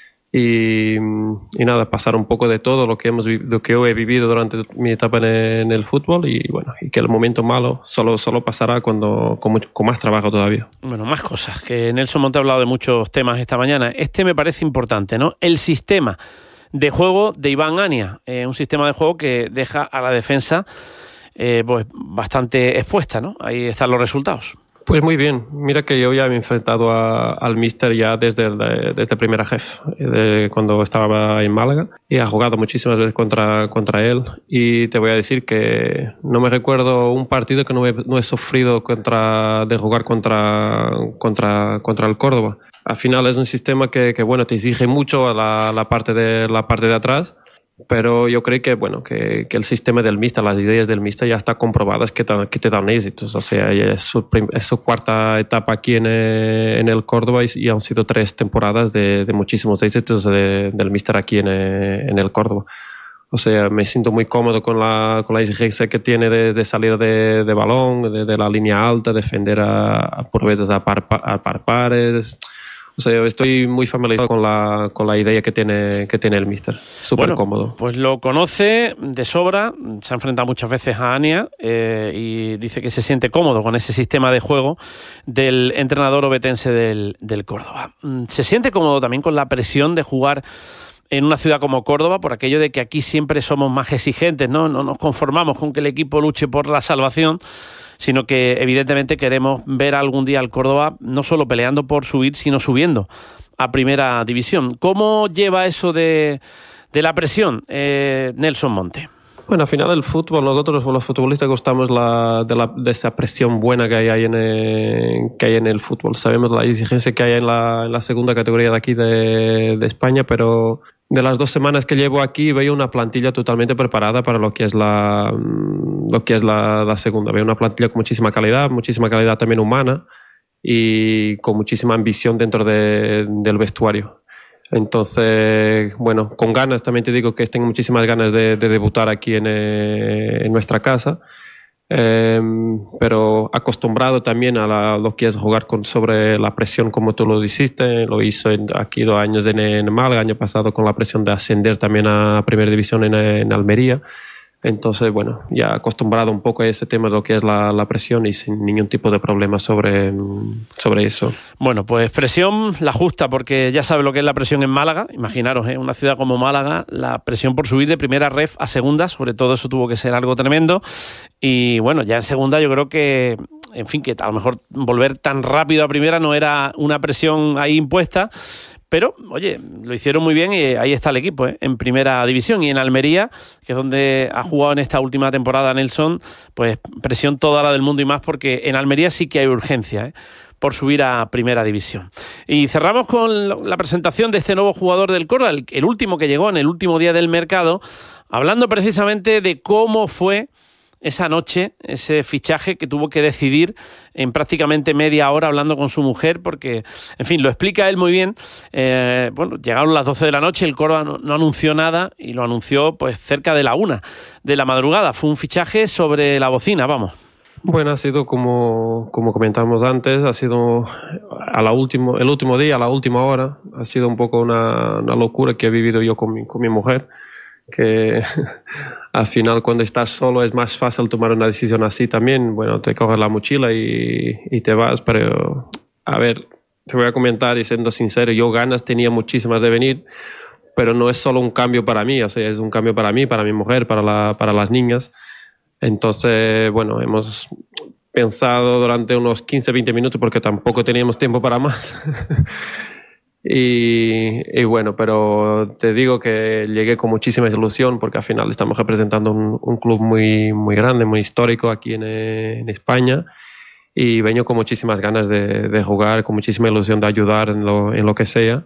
y, y nada, pasar un poco de todo lo que, hemos, lo que yo he vivido durante mi etapa en el, en el fútbol y bueno, y que el momento malo solo, solo pasará cuando, con, mucho, con más trabajo todavía. Bueno, más cosas, que Nelson Monte ha hablado de muchos temas esta mañana. Este me parece importante, ¿no? El sistema de juego de Iván Ania, eh, un sistema de juego que deja a la defensa eh, pues bastante expuesta, ¿no? Ahí están los resultados. Pues muy bien, mira que yo ya me he enfrentado a, al míster ya desde el, desde primera jefe, de cuando estaba en Málaga, y he jugado muchísimas veces contra, contra él, y te voy a decir que no me recuerdo un partido que no he, no he sufrido contra, de jugar contra, contra, contra el Córdoba. Al final es un sistema que, que bueno, te exige mucho a la, la, parte de, la parte de atrás, pero yo creo que, bueno, que, que el sistema del míster, las ideas del míster ya están comprobadas que te, que te dan éxitos. O sea, es su, es su cuarta etapa aquí en el, en el Córdoba y, y han sido tres temporadas de, de muchísimos éxitos de, del míster aquí en el, en el Córdoba. O sea, me siento muy cómodo con la, con la exigencia que tiene de, de salida de, de balón, de, de la línea alta, defender a, a por veces a par, a par pares. O sea, estoy muy familiarizado con la, con la idea que tiene, que tiene el míster. Súper bueno, cómodo. Pues lo conoce de sobra, se ha enfrentado muchas veces a Ania eh, y dice que se siente cómodo con ese sistema de juego del entrenador obetense del, del Córdoba. Se siente cómodo también con la presión de jugar en una ciudad como Córdoba, por aquello de que aquí siempre somos más exigentes, ¿no? No nos conformamos con que el equipo luche por la salvación, sino que evidentemente queremos ver algún día al Córdoba no solo peleando por subir, sino subiendo a primera división. ¿Cómo lleva eso de, de la presión eh, Nelson Monte? Bueno, al final el fútbol, nosotros los futbolistas gustamos la, de, la, de esa presión buena que hay, hay en el, que hay en el fútbol. Sabemos la exigencia que hay en la, en la segunda categoría de aquí de, de España, pero de las dos semanas que llevo aquí veo una plantilla totalmente preparada para lo que es la, lo que es la, la segunda. Veo una plantilla con muchísima calidad, muchísima calidad también humana y con muchísima ambición dentro de, del vestuario. Entonces, bueno, con ganas, también te digo que tengo muchísimas ganas de, de debutar aquí en, eh, en nuestra casa, eh, pero acostumbrado también a la, lo que es jugar con, sobre la presión como tú lo hiciste, lo hizo en, aquí dos años en, en Málaga, año pasado con la presión de ascender también a Primera División en, en Almería. Entonces, bueno, ya acostumbrado un poco a ese tema de lo que es la, la presión y sin ningún tipo de problema sobre, sobre eso. Bueno, pues presión la justa, porque ya sabe lo que es la presión en Málaga. Imaginaros, ¿eh? Una ciudad como Málaga, la presión por subir de primera ref a segunda, sobre todo eso tuvo que ser algo tremendo. Y bueno, ya en segunda yo creo que, en fin, que a lo mejor volver tan rápido a primera no era una presión ahí impuesta, pero, oye, lo hicieron muy bien y ahí está el equipo, ¿eh? En primera división. Y en Almería, que es donde ha jugado en esta última temporada Nelson, pues presión toda la del mundo y más, porque en Almería sí que hay urgencia, ¿eh?, por subir a primera división. Y cerramos con la presentación de este nuevo jugador del Córdoba, el, el último que llegó en el último día del mercado, hablando precisamente de cómo fue esa noche, ese fichaje que tuvo que decidir en prácticamente media hora hablando con su mujer, porque, en fin, lo explica él muy bien. Eh, bueno, llegaron las doce de la noche, el Córdoba no, no anunció nada y lo anunció pues cerca de la una de la madrugada. Fue un fichaje sobre la bocina, vamos. Bueno, ha sido como, como comentamos antes, ha sido a la último, el último día, a la última hora, ha sido un poco una, una locura que he vivido yo con mi, con mi mujer, que al final cuando estás solo es más fácil tomar una decisión así también. Bueno, te coges la mochila y, y te vas, pero a ver, te voy a comentar y siendo sincero, yo ganas tenía muchísimas de venir, pero no es solo un cambio para mí, o sea, es un cambio para mí, para mi mujer, para, la, para las niñas. Entonces, bueno, hemos pensado durante unos quince a veinte minutos porque tampoco teníamos tiempo para más. y, y bueno, pero te digo que llegué con muchísima ilusión porque al final estamos representando un, un club muy, muy grande, muy histórico aquí en, en España, y vengo con muchísimas ganas de, de jugar, con muchísima ilusión de ayudar en lo, en lo que sea.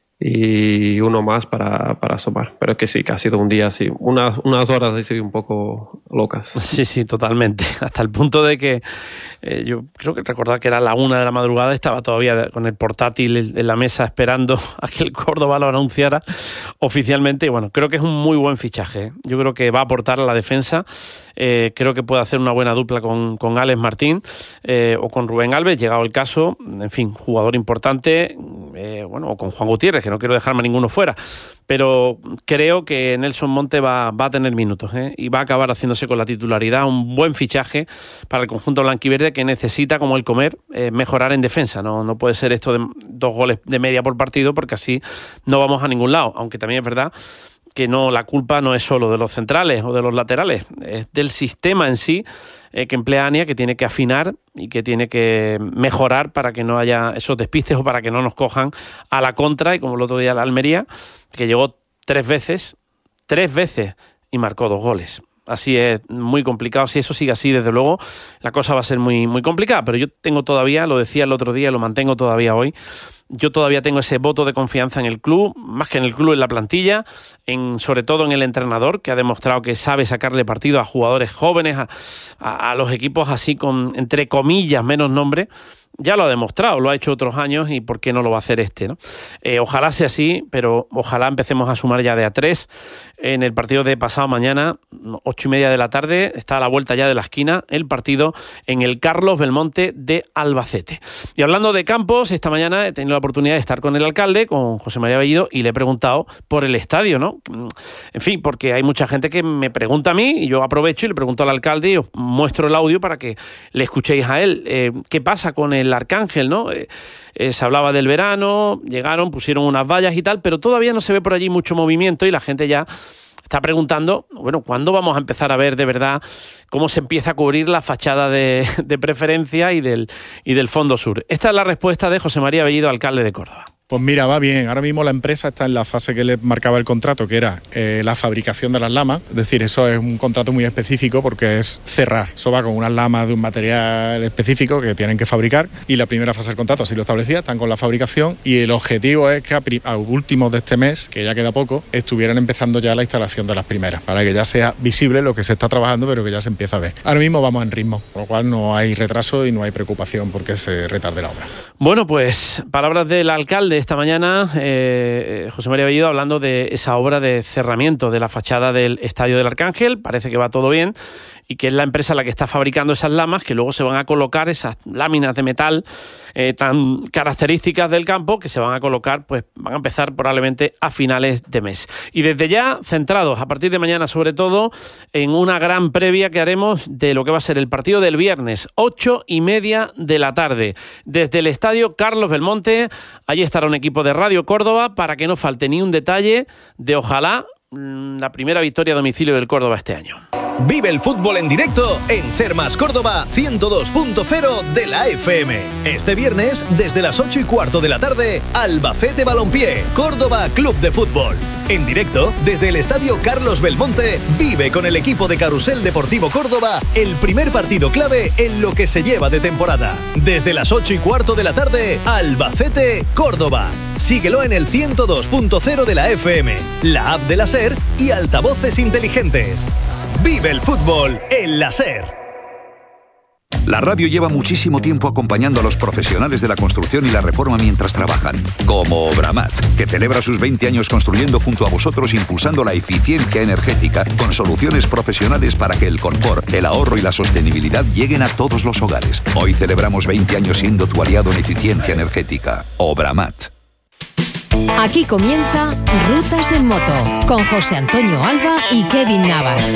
Y uno más para, para asomar. Pero que sí, que ha sido un día así, unas, unas horas así un poco locas. Sí, sí, totalmente. Hasta el punto de que eh, yo creo que recordar que era la una de la madrugada, estaba todavía con el portátil en la mesa esperando a que el Córdoba lo anunciara oficialmente. Y bueno, creo que es un muy buen fichaje, ¿eh? Yo creo que va a aportar a la defensa. Eh, creo que puede hacer una buena dupla con, con Alex Martín eh, o con Rubén Alves, llegado el caso. En fin, jugador importante, eh, bueno, o con Juan Gutiérrez, que no quiero dejarme a ninguno fuera, pero creo que Nelson Monte va, va a tener minutos, ¿eh? Y va a acabar haciéndose con la titularidad. Un buen fichaje para el conjunto blanquiverde, que necesita, como el comer, eh, mejorar en defensa. No, no puede ser esto de dos goles de media por partido, porque así no vamos a ningún lado, aunque también es verdad que no, la culpa no es solo de los centrales o de los laterales, es del sistema en sí eh, que emplea Ania, que tiene que afinar y que tiene que mejorar para que no haya esos despistes o para que no nos cojan a la contra, y como el otro día la Almería, que llegó tres veces, tres veces y marcó dos goles. Así es muy complicado. Si eso sigue así, desde luego, la cosa va a ser muy, muy complicada. Pero yo tengo todavía, lo decía el otro día, lo mantengo todavía hoy, yo todavía tengo ese voto de confianza en el club, más que en el club, en la plantilla, en, sobre todo en el entrenador, que ha demostrado que sabe sacarle partido a jugadores jóvenes, a, a, a los equipos así con, entre comillas, menos nombre. Ya lo ha demostrado, lo ha hecho otros años, y por qué no lo va a hacer este, ¿no? Eh, ojalá sea así, pero ojalá empecemos a sumar ya de a tres en el partido de pasado mañana, ocho y media de la tarde, está a la vuelta ya de la esquina el partido en el Carlos Belmonte de Albacete. Y hablando de campos, esta mañana he tenido la oportunidad de estar con el alcalde, con José María Bellido, y le he preguntado por el estadio, ¿no? En fin, porque hay mucha gente que me pregunta a mí, y yo aprovecho y le pregunto al alcalde y os muestro el audio para que le escuchéis a él. Eh, ¿Qué pasa con el Arcángel, no? Eh, eh, se hablaba del verano, llegaron, pusieron unas vallas y tal, pero todavía no se ve por allí mucho movimiento, y la gente ya está preguntando, bueno, ¿cuándo vamos a empezar a ver de verdad cómo se empieza a cubrir la fachada de, de preferencia y del, y del fondo sur? Esta es la respuesta de José María Bellido, alcalde de Córdoba. Pues mira, va bien. Ahora mismo la empresa está en la fase que le marcaba el contrato, que era eh, la fabricación de las lamas. Es decir, eso es un contrato muy específico porque es cerrar. Eso va con unas lamas de un material específico que tienen que fabricar, y la primera fase del contrato así lo establecía, están con la fabricación, y el objetivo es que a, a últimos de este mes, que ya queda poco, estuvieran empezando ya la instalación de las primeras, para que ya sea visible lo que se está trabajando, pero que ya se empieza a ver. Ahora mismo vamos en ritmo, con lo cual no hay retraso y no hay preocupación porque se retarde la obra. Bueno, pues palabras del alcalde esta mañana, eh, José María Bellido, hablando de esa obra de cerramiento de la fachada del Estadio del Arcángel. Parece que va todo bien, y que es la empresa la que está fabricando esas lamas, que luego se van a colocar, esas láminas de metal eh, tan características del campo, que se van a colocar, pues van a empezar probablemente a finales de mes. Y desde ya, centrados a partir de mañana sobre todo en una gran previa que haremos de lo que va a ser el partido del viernes, ocho y media de la tarde, desde el Estadio Carlos Belmonte. Allí estará un equipo de Radio Córdoba para que no falte ni un detalle de, ojalá, la primera victoria a domicilio del Córdoba este año. Vive el fútbol en directo en Ser Más Córdoba ciento dos punto cero de la F M. Este viernes, desde las ocho y cuarto de la tarde, Albacete Balompié, Córdoba Club de Fútbol. En directo, desde el Estadio Carlos Belmonte, vive con el equipo de Carrusel Deportivo Córdoba el primer partido clave en lo que se lleva de temporada. Desde las ocho y cuarto de la tarde, Albacete, Córdoba. Síguelo en el ciento dos punto cero de la F M, la app de la SER y altavoces inteligentes. Vive el fútbol en la SER. La radio lleva muchísimo tiempo acompañando a los profesionales de la construcción y la reforma mientras trabajan, como Obramat, que celebra sus veinte años construyendo junto a vosotros, impulsando la eficiencia energética con soluciones profesionales para que el confort, el ahorro y la sostenibilidad lleguen a todos los hogares. Hoy celebramos veinte años siendo tu aliado en eficiencia energética. Obramat. Aquí comienza Rutas en Moto, con José Antonio Alba y Kevin Navas.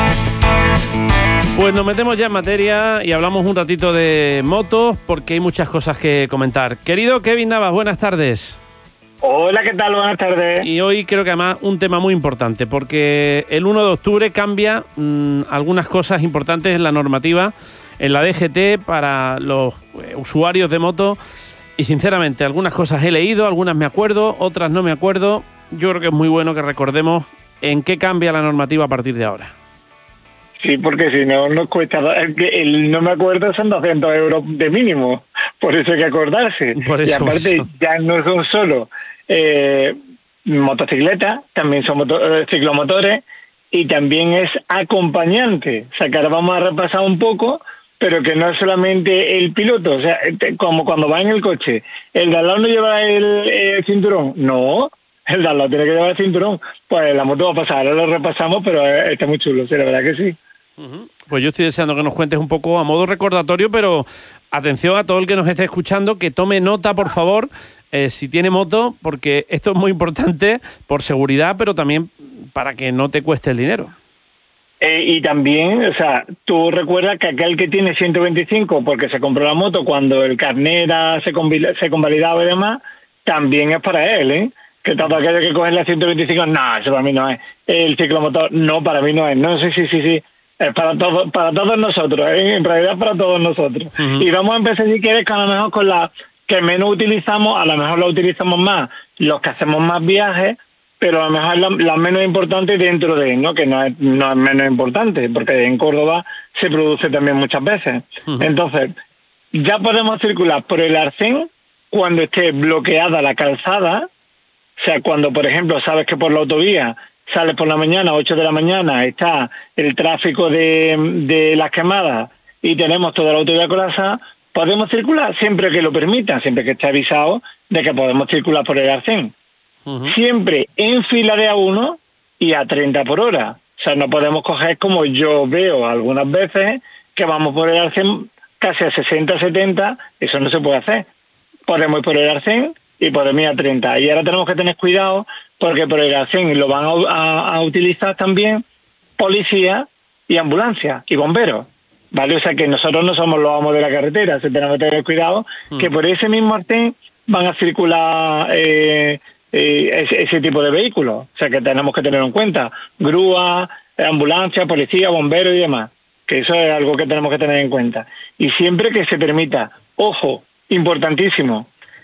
Pues nos metemos ya en materia y hablamos un ratito de motos porque hay muchas cosas que comentar. Querido Kevin Navas, buenas tardes. Hola, ¿qué tal? Buenas tardes. Y hoy creo que además un tema muy importante porque el uno de octubre cambia mmm, algunas cosas importantes en la normativa, en la D G T para los eh, usuarios de moto. Y sinceramente, algunas cosas he leído, algunas me acuerdo, otras no me acuerdo. Yo creo que es muy bueno que recordemos en qué cambia la normativa a partir de ahora. Sí, porque si no nos cuesta... El, el no me acuerdo son doscientos euros de mínimo, por eso hay que acordarse. Por eso, y aparte eso. ya no son solo eh, motocicletas, también son moto, eh, ciclomotores y también es acompañante. O sea, que ahora vamos a repasar un poco... pero que no es solamente el piloto, o sea, como cuando va en el coche, ¿el de al lado no lleva el, el cinturón? No, el de al lado tiene que llevar el cinturón. Pues la moto va a pasar, ahora lo repasamos, pero está muy chulo, sí, la verdad que sí. Uh-huh. Pues yo estoy deseando que nos cuentes un poco a modo recordatorio, pero atención a todo el que nos esté escuchando, que tome nota, por favor, eh, si tiene moto, porque esto es muy importante por seguridad, pero también para que no te cueste el dinero. Eh, y también, o sea, tú recuerdas que aquel que tiene ciento veinticinco porque se compró la moto cuando el carnet era, se, convil- se convalidaba y demás, también es para él, ¿eh? Que todo aquello que coge la ciento veinticinco, no, eso para mí no es. El ciclomotor, no, para mí no es. No, sí, sí, sí, sí. Es para, todo, para todos nosotros, ¿eh? En realidad para todos nosotros. Uh-huh. Y vamos a empezar, si quieres, con a lo mejor con la que menos utilizamos, a lo mejor la utilizamos más los que hacemos más viajes, pero a lo mejor la, la menos importante dentro de, ¿no? Que no es, no es menos importante, porque en Córdoba se produce también muchas veces. Uh-huh. Entonces, ya podemos circular por el arcén cuando esté bloqueada la calzada, o sea, cuando, por ejemplo, sabes que por la autovía sales por la mañana, ocho de la mañana, está el tráfico de, de las quemadas y tenemos toda la autovía colapsada, podemos circular siempre que lo permita, siempre que esté avisado de que podemos circular por el arcén. Uh-huh. Siempre en fila de a uno y a treinta por hora. O sea, no podemos coger como yo veo algunas veces que vamos por el arcén casi a sesenta, setenta, eso no se puede hacer. Podemos ir por el arcén y podemos ir a treinta. Y ahora tenemos que tener cuidado porque por el arcén lo van a, a, a utilizar también policía y ambulancia y bomberos. ¿Vale? O sea que nosotros no somos los amos de la carretera, o sea, tenemos que tener cuidado uh-huh. que por ese mismo arcén van a circular... Eh, Eh, ese, ese tipo de vehículos, o sea que tenemos que tener en cuenta grúa, ambulancia, policía, bomberos y demás, que eso es algo que tenemos que tener en cuenta y siempre que se permita, ojo, importantísimo,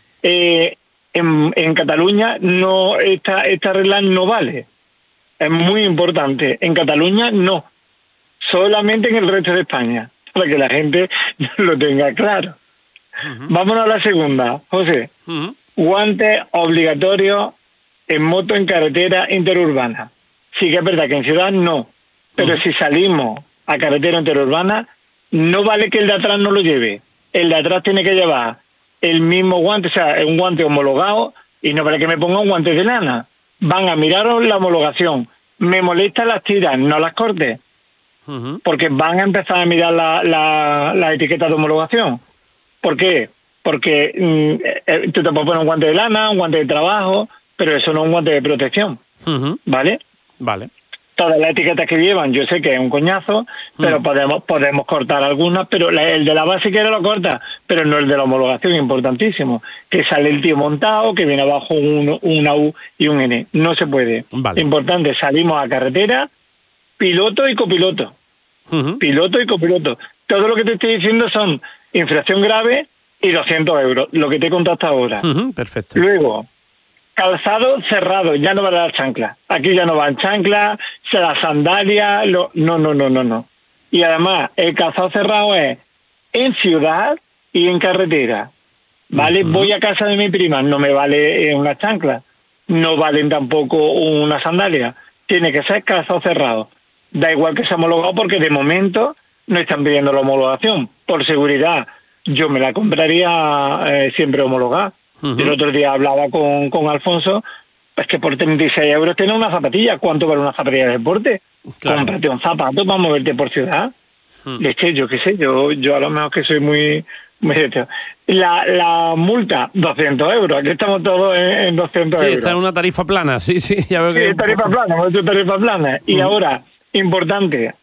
eh, en, en Cataluña no esta, esta regla no vale, es muy importante, en Cataluña no, solamente en el resto de España, para que la gente lo tenga claro. Uh-huh. Vámonos a la segunda, José. Uh-huh. Guantes obligatorios en moto en carretera interurbana. Sí que es verdad que en ciudad no, pero uh-huh. si salimos a carretera interurbana, no vale que el de atrás no lo lleve. El de atrás tiene que llevar el mismo guante, o sea, un guante homologado, y no vale que me ponga un guante de lana. Van a miraros la homologación. Me molestan las tiras, no las cortes, uh-huh. porque van a empezar a mirar la, la, la etiqueta de homologación. ¿Por qué? Porque mm, tú te puedes poner un guante de lana, un guante de trabajo, pero eso no es un guante de protección, uh-huh. ¿vale? Vale. Todas las etiquetas que llevan, yo sé que es un coñazo, pero uh-huh. podemos podemos cortar algunas, pero la, el de la base que lo corta, pero no el de la homologación, importantísimo, que sale el tío montado, que viene abajo un, una U y un N, no se puede. Vale. Importante, salimos a carretera, piloto y copiloto, Uh-huh. Piloto y copiloto. Todo lo que te estoy diciendo son infracción grave y doscientos euros, lo que te he contado hasta ahora. Uh-huh, perfecto. Luego, calzado cerrado, ya no vale la chancla. Aquí ya no van chanclas, la sandalia, lo... no, no, no, no, no. Y además, el calzado cerrado es en ciudad y en carretera. ¿Vale? Uh-huh. Voy a casa de mi prima, no me vale una chancla. No valen tampoco una sandalia. Tiene que ser calzado cerrado. Da igual que sea homologado porque de momento no están pidiendo la homologación. Por seguridad, yo me la compraría eh, siempre homologada. Uh-huh. El otro día hablaba con, con Alfonso, es que por treinta y seis euros tiene una zapatilla. ¿Cuánto vale una zapatilla de deporte? Claro. Cómprate un zapato para moverte por ciudad. Uh-huh. Leche, yo qué sé, yo yo a lo mejor que soy muy... muy la, la multa, doscientos euros. Aquí estamos todos en, en doscientos sí, euros. Está en una tarifa plana, sí, sí. Ya veo que... Sí, tarifa plana, hemos hecho tarifa plana. Uh-huh. Y ahora, importante,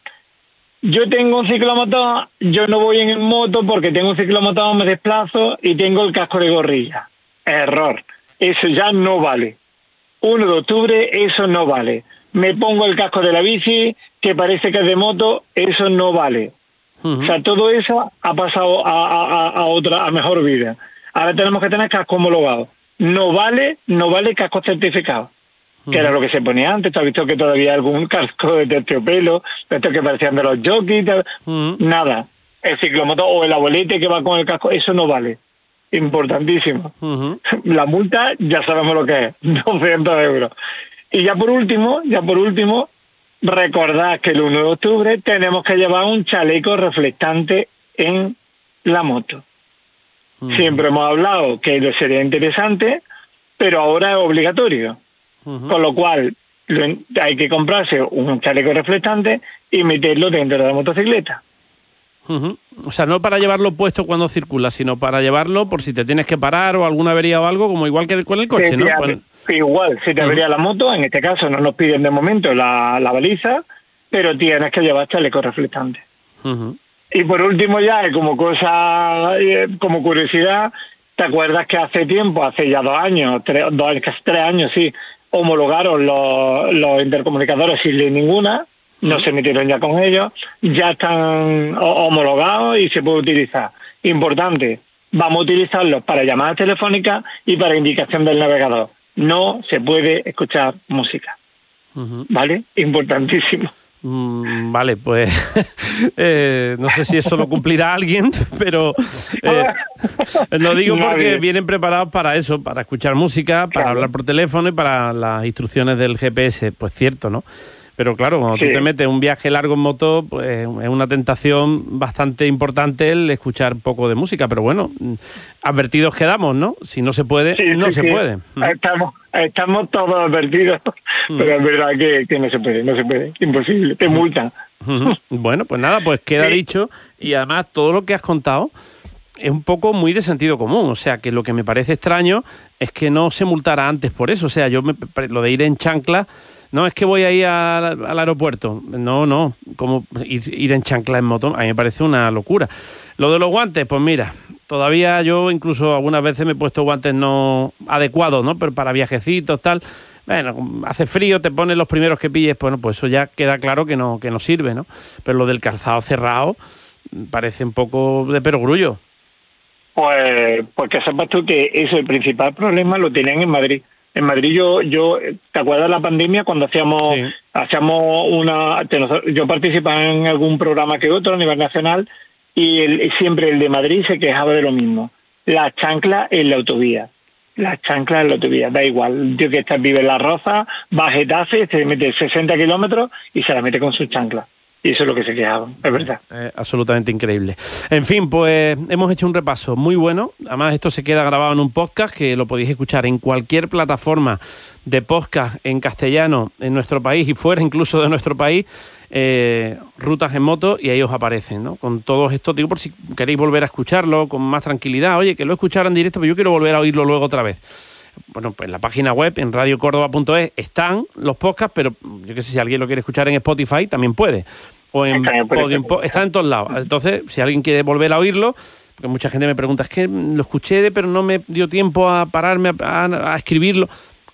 yo tengo un ciclomotor, yo no voy en moto porque tengo un ciclomotor, me desplazo y tengo el casco de gorrilla. Error. Eso ya no vale. uno de octubre, eso no vale. Me pongo el casco de la bici, que parece que es de moto, eso no vale. Uh-huh. O sea, todo eso ha pasado a, a, a otra, a mejor vida. Ahora tenemos que tener casco homologado. No vale, no vale casco certificado. Que era lo que se ponía antes. ¿Tú has visto que todavía hay algún casco de terciopelo, de estos que parecían de los jockeys? Uh-huh. Nada. El ciclomotor o el abuelete que va con el casco, eso no vale. Importantísimo. Uh-huh. La multa ya sabemos lo que es, doscientos euros. Y ya por último, ya por último, recordad que el uno de octubre tenemos que llevar un chaleco reflectante en la moto. Uh-huh. Siempre hemos hablado que sería interesante, pero ahora es obligatorio. Uh-huh. Con lo cual lo, hay que comprarse un chaleco reflectante y meterlo dentro de la motocicleta. Uh-huh. O sea, no para llevarlo puesto cuando circula, sino para llevarlo por si te tienes que parar o alguna avería o algo, como igual que con el coche, sí, ¿no? Ya, pues... Igual, si te avería uh-huh. la moto, en este caso no nos piden de momento la, la baliza, pero tienes que llevar chaleco reflectante. Uh-huh. Y por último ya, como cosa, como curiosidad, ¿te acuerdas que hace tiempo, hace ya dos años, tres, dos, casi tres años, sí, homologaron los, los intercomunicadores sin ley ninguna? No se metieron ya con ellos, ya están homologados y se puede utilizar. Importante, vamos a utilizarlos para llamadas telefónicas y para indicación del navegador. No se puede escuchar música. Uh-huh. ¿Vale? Importantísimo. Mm, vale, pues eh, no sé si eso lo cumplirá alguien, pero eh, lo digo porque vienen preparados para eso, para escuchar música, para claro. hablar por teléfono y para las instrucciones del G P S. Pues cierto, ¿no? Pero claro, cuando sí. tú te metes un viaje largo en moto, pues es una tentación bastante importante el escuchar poco de música. Pero bueno, advertidos quedamos, ¿no? Si no se puede, sí, no sí, se sí. puede. Estamos, estamos todos advertidos, mm. pero es verdad que, que no se puede, no se puede. Imposible, te multan. Mm. Bueno, pues nada, pues queda sí. dicho. Y además todo lo que has contado es un poco muy de sentido común. O sea, que lo que me parece extraño es que no se multara antes por eso. O sea, yo me, lo de ir en chancla... No, es que voy a ir al, al aeropuerto. No, no. Como ir, ir en chancla en moto, a mí me parece una locura. Lo de los guantes, pues mira, todavía yo incluso algunas veces me he puesto guantes no adecuados, ¿no? Pero para viajecitos, tal. Bueno, hace frío, te pones los primeros que pilles, bueno, pues eso ya queda claro que no, que no sirve, ¿no? Pero lo del calzado cerrado parece un poco de perogrullo. Pues, pues que sepas tú que eso, el principal problema lo tenían en Madrid. En Madrid yo, yo, ¿te acuerdas de la pandemia cuando hacíamos, sí. hacíamos una, yo participaba en algún programa que otro a nivel nacional y el, siempre el de Madrid se quejaba de lo mismo. La chancla en la autovía. La chancla en la autovía, da igual. Tío que está, vive en La Roza, va a Getafe, se mete sesenta kilómetros y se la mete con su chancla. Y eso es lo que se quejaban, es verdad. Eh, absolutamente increíble. En fin, pues hemos hecho un repaso muy bueno. Además, esto se queda grabado en un podcast que lo podéis escuchar en cualquier plataforma de podcast en castellano en nuestro país y fuera incluso de nuestro país, eh, Rutas en Moto, y ahí os aparecen, ¿no? Con todos estos, digo, por si queréis volver a escucharlo con más tranquilidad. Oye, que lo escucharan en directo, pero yo quiero volver a oírlo luego otra vez. Bueno, pues en la página web, en radio córdoba punto es, están los podcasts, pero yo qué sé, si alguien lo quiere escuchar en Spotify, también puede. O en Podium, está en todos lados. Entonces, si alguien quiere volver a oírlo, porque mucha gente me pregunta, es que lo escuché, pero no me dio tiempo a pararme a, a, a escribirlo.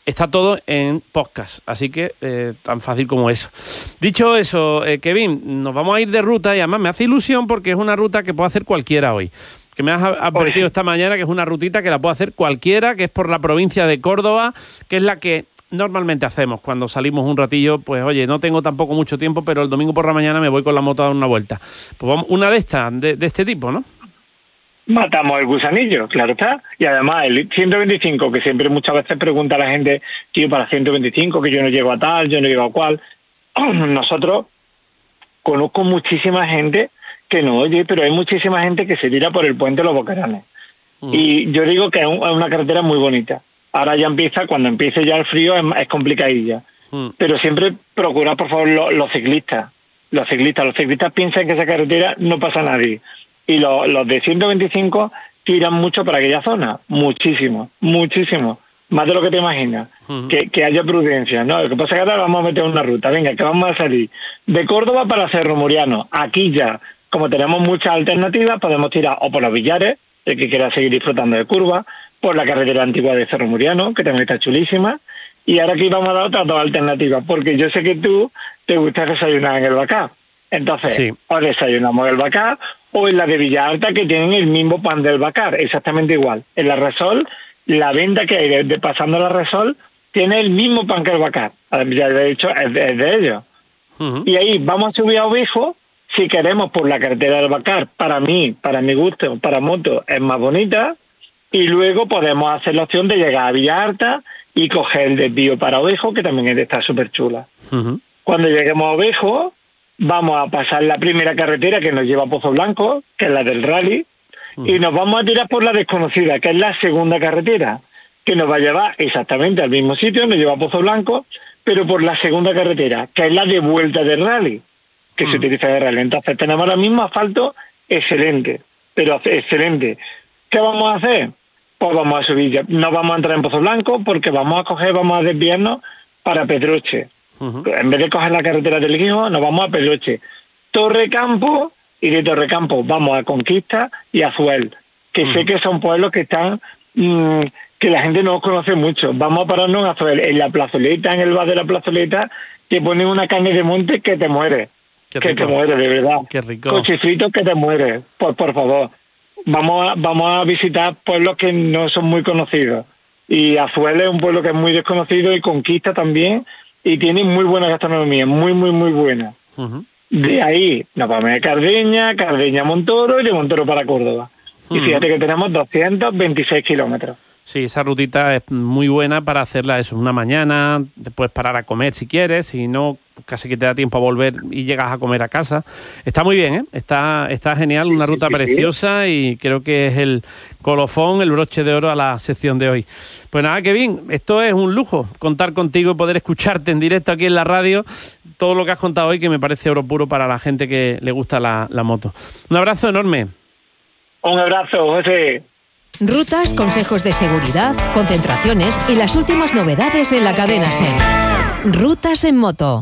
está todo en podcast, así que eh, tan fácil como eso. Dicho eso, eh, Kevin, nos vamos a ir de ruta y además me hace ilusión porque es una ruta que puede hacer cualquiera hoy. Que me has advertido esta mañana que es una rutita que la puede hacer cualquiera, que es por la provincia de Córdoba, que es la que normalmente hacemos cuando salimos un ratillo. Pues oye, no tengo tampoco mucho tiempo, pero el domingo por la mañana me voy con la moto a dar una vuelta. Pues vamos, una de estas, de, de este tipo, ¿no? Matamos el gusanillo, claro está. Y además el ciento veinticinco, que siempre muchas veces pregunta a la gente, tío, para ciento veinticinco, que yo no llego a tal, yo no llego a cual. Nosotros, conozco muchísima gente que no oye, pero hay muchísima gente que se tira por el puente de los Bocaranes. Mm. Y yo digo que es, un, es una carretera muy bonita. Ahora ya empieza, cuando empiece ya el frío es, es complicadilla. Mm. Pero siempre procurad, por favor, lo, los ciclistas. Los ciclistas, los ciclistas piensan que esa carretera no pasa nadie. Y lo, los de ciento veinticinco tiran mucho para aquella zona. Muchísimo, muchísimo. Más de lo que te imaginas. Mm. Que, que haya prudencia, ¿no? Lo que pasa es que ahora vamos a meter una ruta. Venga, que vamos a salir de Córdoba para Cerro Muriano. Aquí ya, como tenemos muchas alternativas, podemos tirar o por los Villares, el que quiera seguir disfrutando de curvas, por la carretera antigua de Cerro Muriano, que también está chulísima, y ahora aquí vamos a dar otras dos alternativas, porque yo sé que tú te gusta desayunar en el Bacá. Entonces, sí. O desayunamos en el Bacá, o en la de Villalta, que tienen el mismo pan del Bacá, exactamente igual. En la Resol, la venta que hay de, de pasando la Resol, tiene el mismo pan que el Bacá. De hecho, es de, es de ellos. Uh-huh. Y ahí vamos a subir a Ovejo. Si queremos por la carretera del Bacar, para mí, para mi gusto, para moto, es más bonita. Y luego podemos hacer la opción de llegar a Villalta y coger el desvío para Ovejo, que también está súper chula. Uh-huh. Cuando lleguemos a Ovejo, vamos a pasar la primera carretera que nos lleva a Pozo Blanco, que es la del rally, uh-huh. y nos vamos a tirar por la desconocida, que es la segunda carretera, que nos va a llevar exactamente al mismo sitio, nos lleva a Pozo Blanco, pero por la segunda carretera, que es la de vuelta del rally, que mm. se utiliza de rally. Entonces tenemos ahora mismo asfalto excelente, pero excelente. ¿Qué vamos a hacer? Pues vamos a subir ya. No vamos a entrar en Pozo Blanco porque vamos a coger, vamos a desviarnos para Pedroche. Uh-huh. En vez de coger la carretera del Guijo, nos vamos a Pedroche. Torrecampo, y de Torrecampo vamos a Conquista y a Azuel, que uh-huh. sé que son pueblos que están, mmm, que la gente no conoce mucho. Vamos a pararnos en Azuel, en la plazoleta, en el bar de la plazoleta, que ponen una carne de monte que te muere. Qué que rico. Te muere, de verdad. Qué rico. Cochecitos que te muere. Pues por favor, vamos a, vamos a visitar pueblos que no son muy conocidos. Y Azuel es un pueblo que es muy desconocido y Conquista también, y tiene muy buena gastronomía, muy, muy, muy buena. Uh-huh. De ahí nos vamos a Cardeña, Cardeña a Montoro y de Montoro para Córdoba. Uh-huh. Y fíjate que tenemos doscientos veintiséis kilómetros. Sí, esa rutita es muy buena para hacerla eso una mañana, te puedes parar a comer si quieres, si no, casi que te da tiempo a volver y llegas a comer a casa. Está muy bien, ¿eh? Está, está genial, una ruta preciosa y creo que es el colofón, el broche de oro a la sección de hoy. Pues nada, Kevin, esto es un lujo, contar contigo y poder escucharte en directo aquí en la radio, todo lo que has contado hoy, que me parece oro puro para la gente que le gusta la, la moto. Un abrazo enorme. Un abrazo, José. Rutas, consejos de seguridad, concentraciones y las últimas novedades en la cadena SER. Rutas en moto.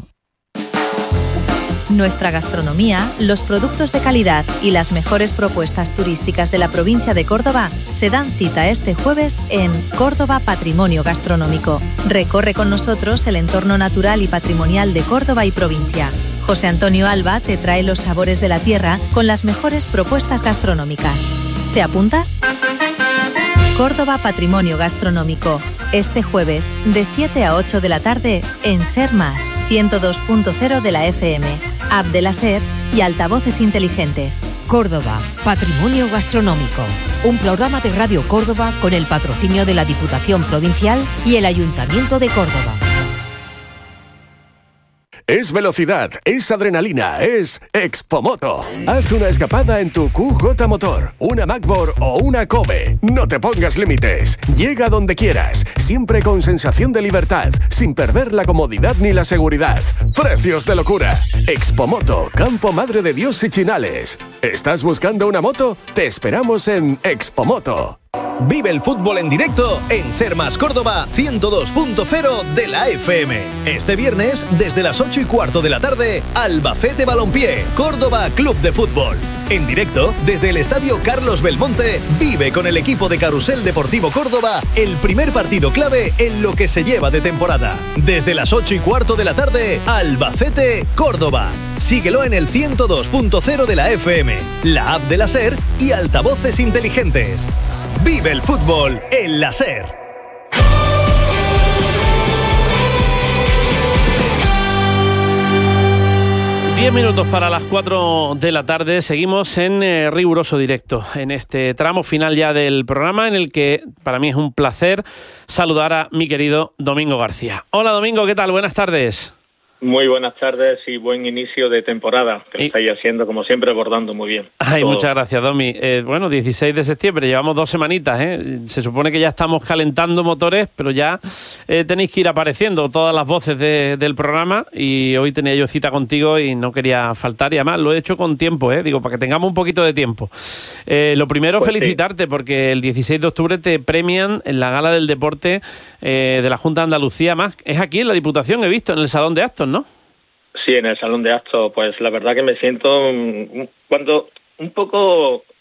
Nuestra gastronomía, los productos de calidad y las mejores propuestas turísticas de la provincia de Córdoba se dan cita este jueves en Córdoba Patrimonio Gastronómico. Recorre con nosotros el entorno natural y patrimonial de Córdoba y provincia. José Antonio Alba te trae los sabores de la tierra con las mejores propuestas gastronómicas. ¿Te apuntas? Córdoba Patrimonio Gastronómico, este jueves de siete a ocho de la tarde en SER Más, ciento dos punto cero de la F M, app de la SER y altavoces inteligentes. Córdoba, Patrimonio Gastronómico, un programa de Radio Córdoba con el patrocinio de la Diputación Provincial y el Ayuntamiento de Córdoba. Es velocidad, es adrenalina, es Expomoto. Haz una escapada en tu Q J Motor, una MacBook o una Kobe. No te pongas límites. Llega donde quieras, siempre con sensación de libertad, sin perder la comodidad ni la seguridad. Precios de locura. Expomoto, Campo Madre de Dios y Chinales. ¿Estás buscando una moto? Te esperamos en Expomoto. Vive el fútbol en directo en Ser Más Córdoba ciento dos punto cero de la F M. Este viernes, desde las ocho y cuarto de la tarde, Albacete Balompié, Córdoba Club de Fútbol. En directo, desde el Estadio Carlos Belmonte, vive con el equipo de Carrusel Deportivo Córdoba el primer partido clave en lo que se lleva de temporada. Desde las ocho y cuarto de la tarde, Albacete, Córdoba. Síguelo en el ciento dos punto cero de la F M, la app de la SER y altavoces inteligentes. Vive el fútbol en la SER. Diez minutos para las cuatro de la tarde. Seguimos en eh, riguroso directo, en este tramo final ya del programa, en el que para mí es un placer saludar a mi querido Domingo García. Hola Domingo, ¿qué tal? Buenas tardes. Muy buenas tardes y buen inicio de temporada, que y... estáis haciendo, como siempre, abordando muy bien. Ay, todo. Muchas gracias, Domi. Eh, bueno, dieciséis de septiembre, llevamos dos semanitas, ¿eh? Se supone que ya estamos calentando motores, pero ya eh, tenéis que ir apareciendo todas las voces de, del programa, y hoy tenía yo cita contigo y no quería faltar, y además lo he hecho con tiempo, ¿eh? Digo, para que tengamos un poquito de tiempo. Eh, lo primero, pues felicitarte, sí, porque el dieciséis de octubre te premian en la Gala del Deporte eh, de la Junta de Andalucía, más es aquí en la Diputación, he visto, en el Salón de Actos, ¿no? Sí, en el Salón de Actos, pues la verdad que me siento un, cuando un poco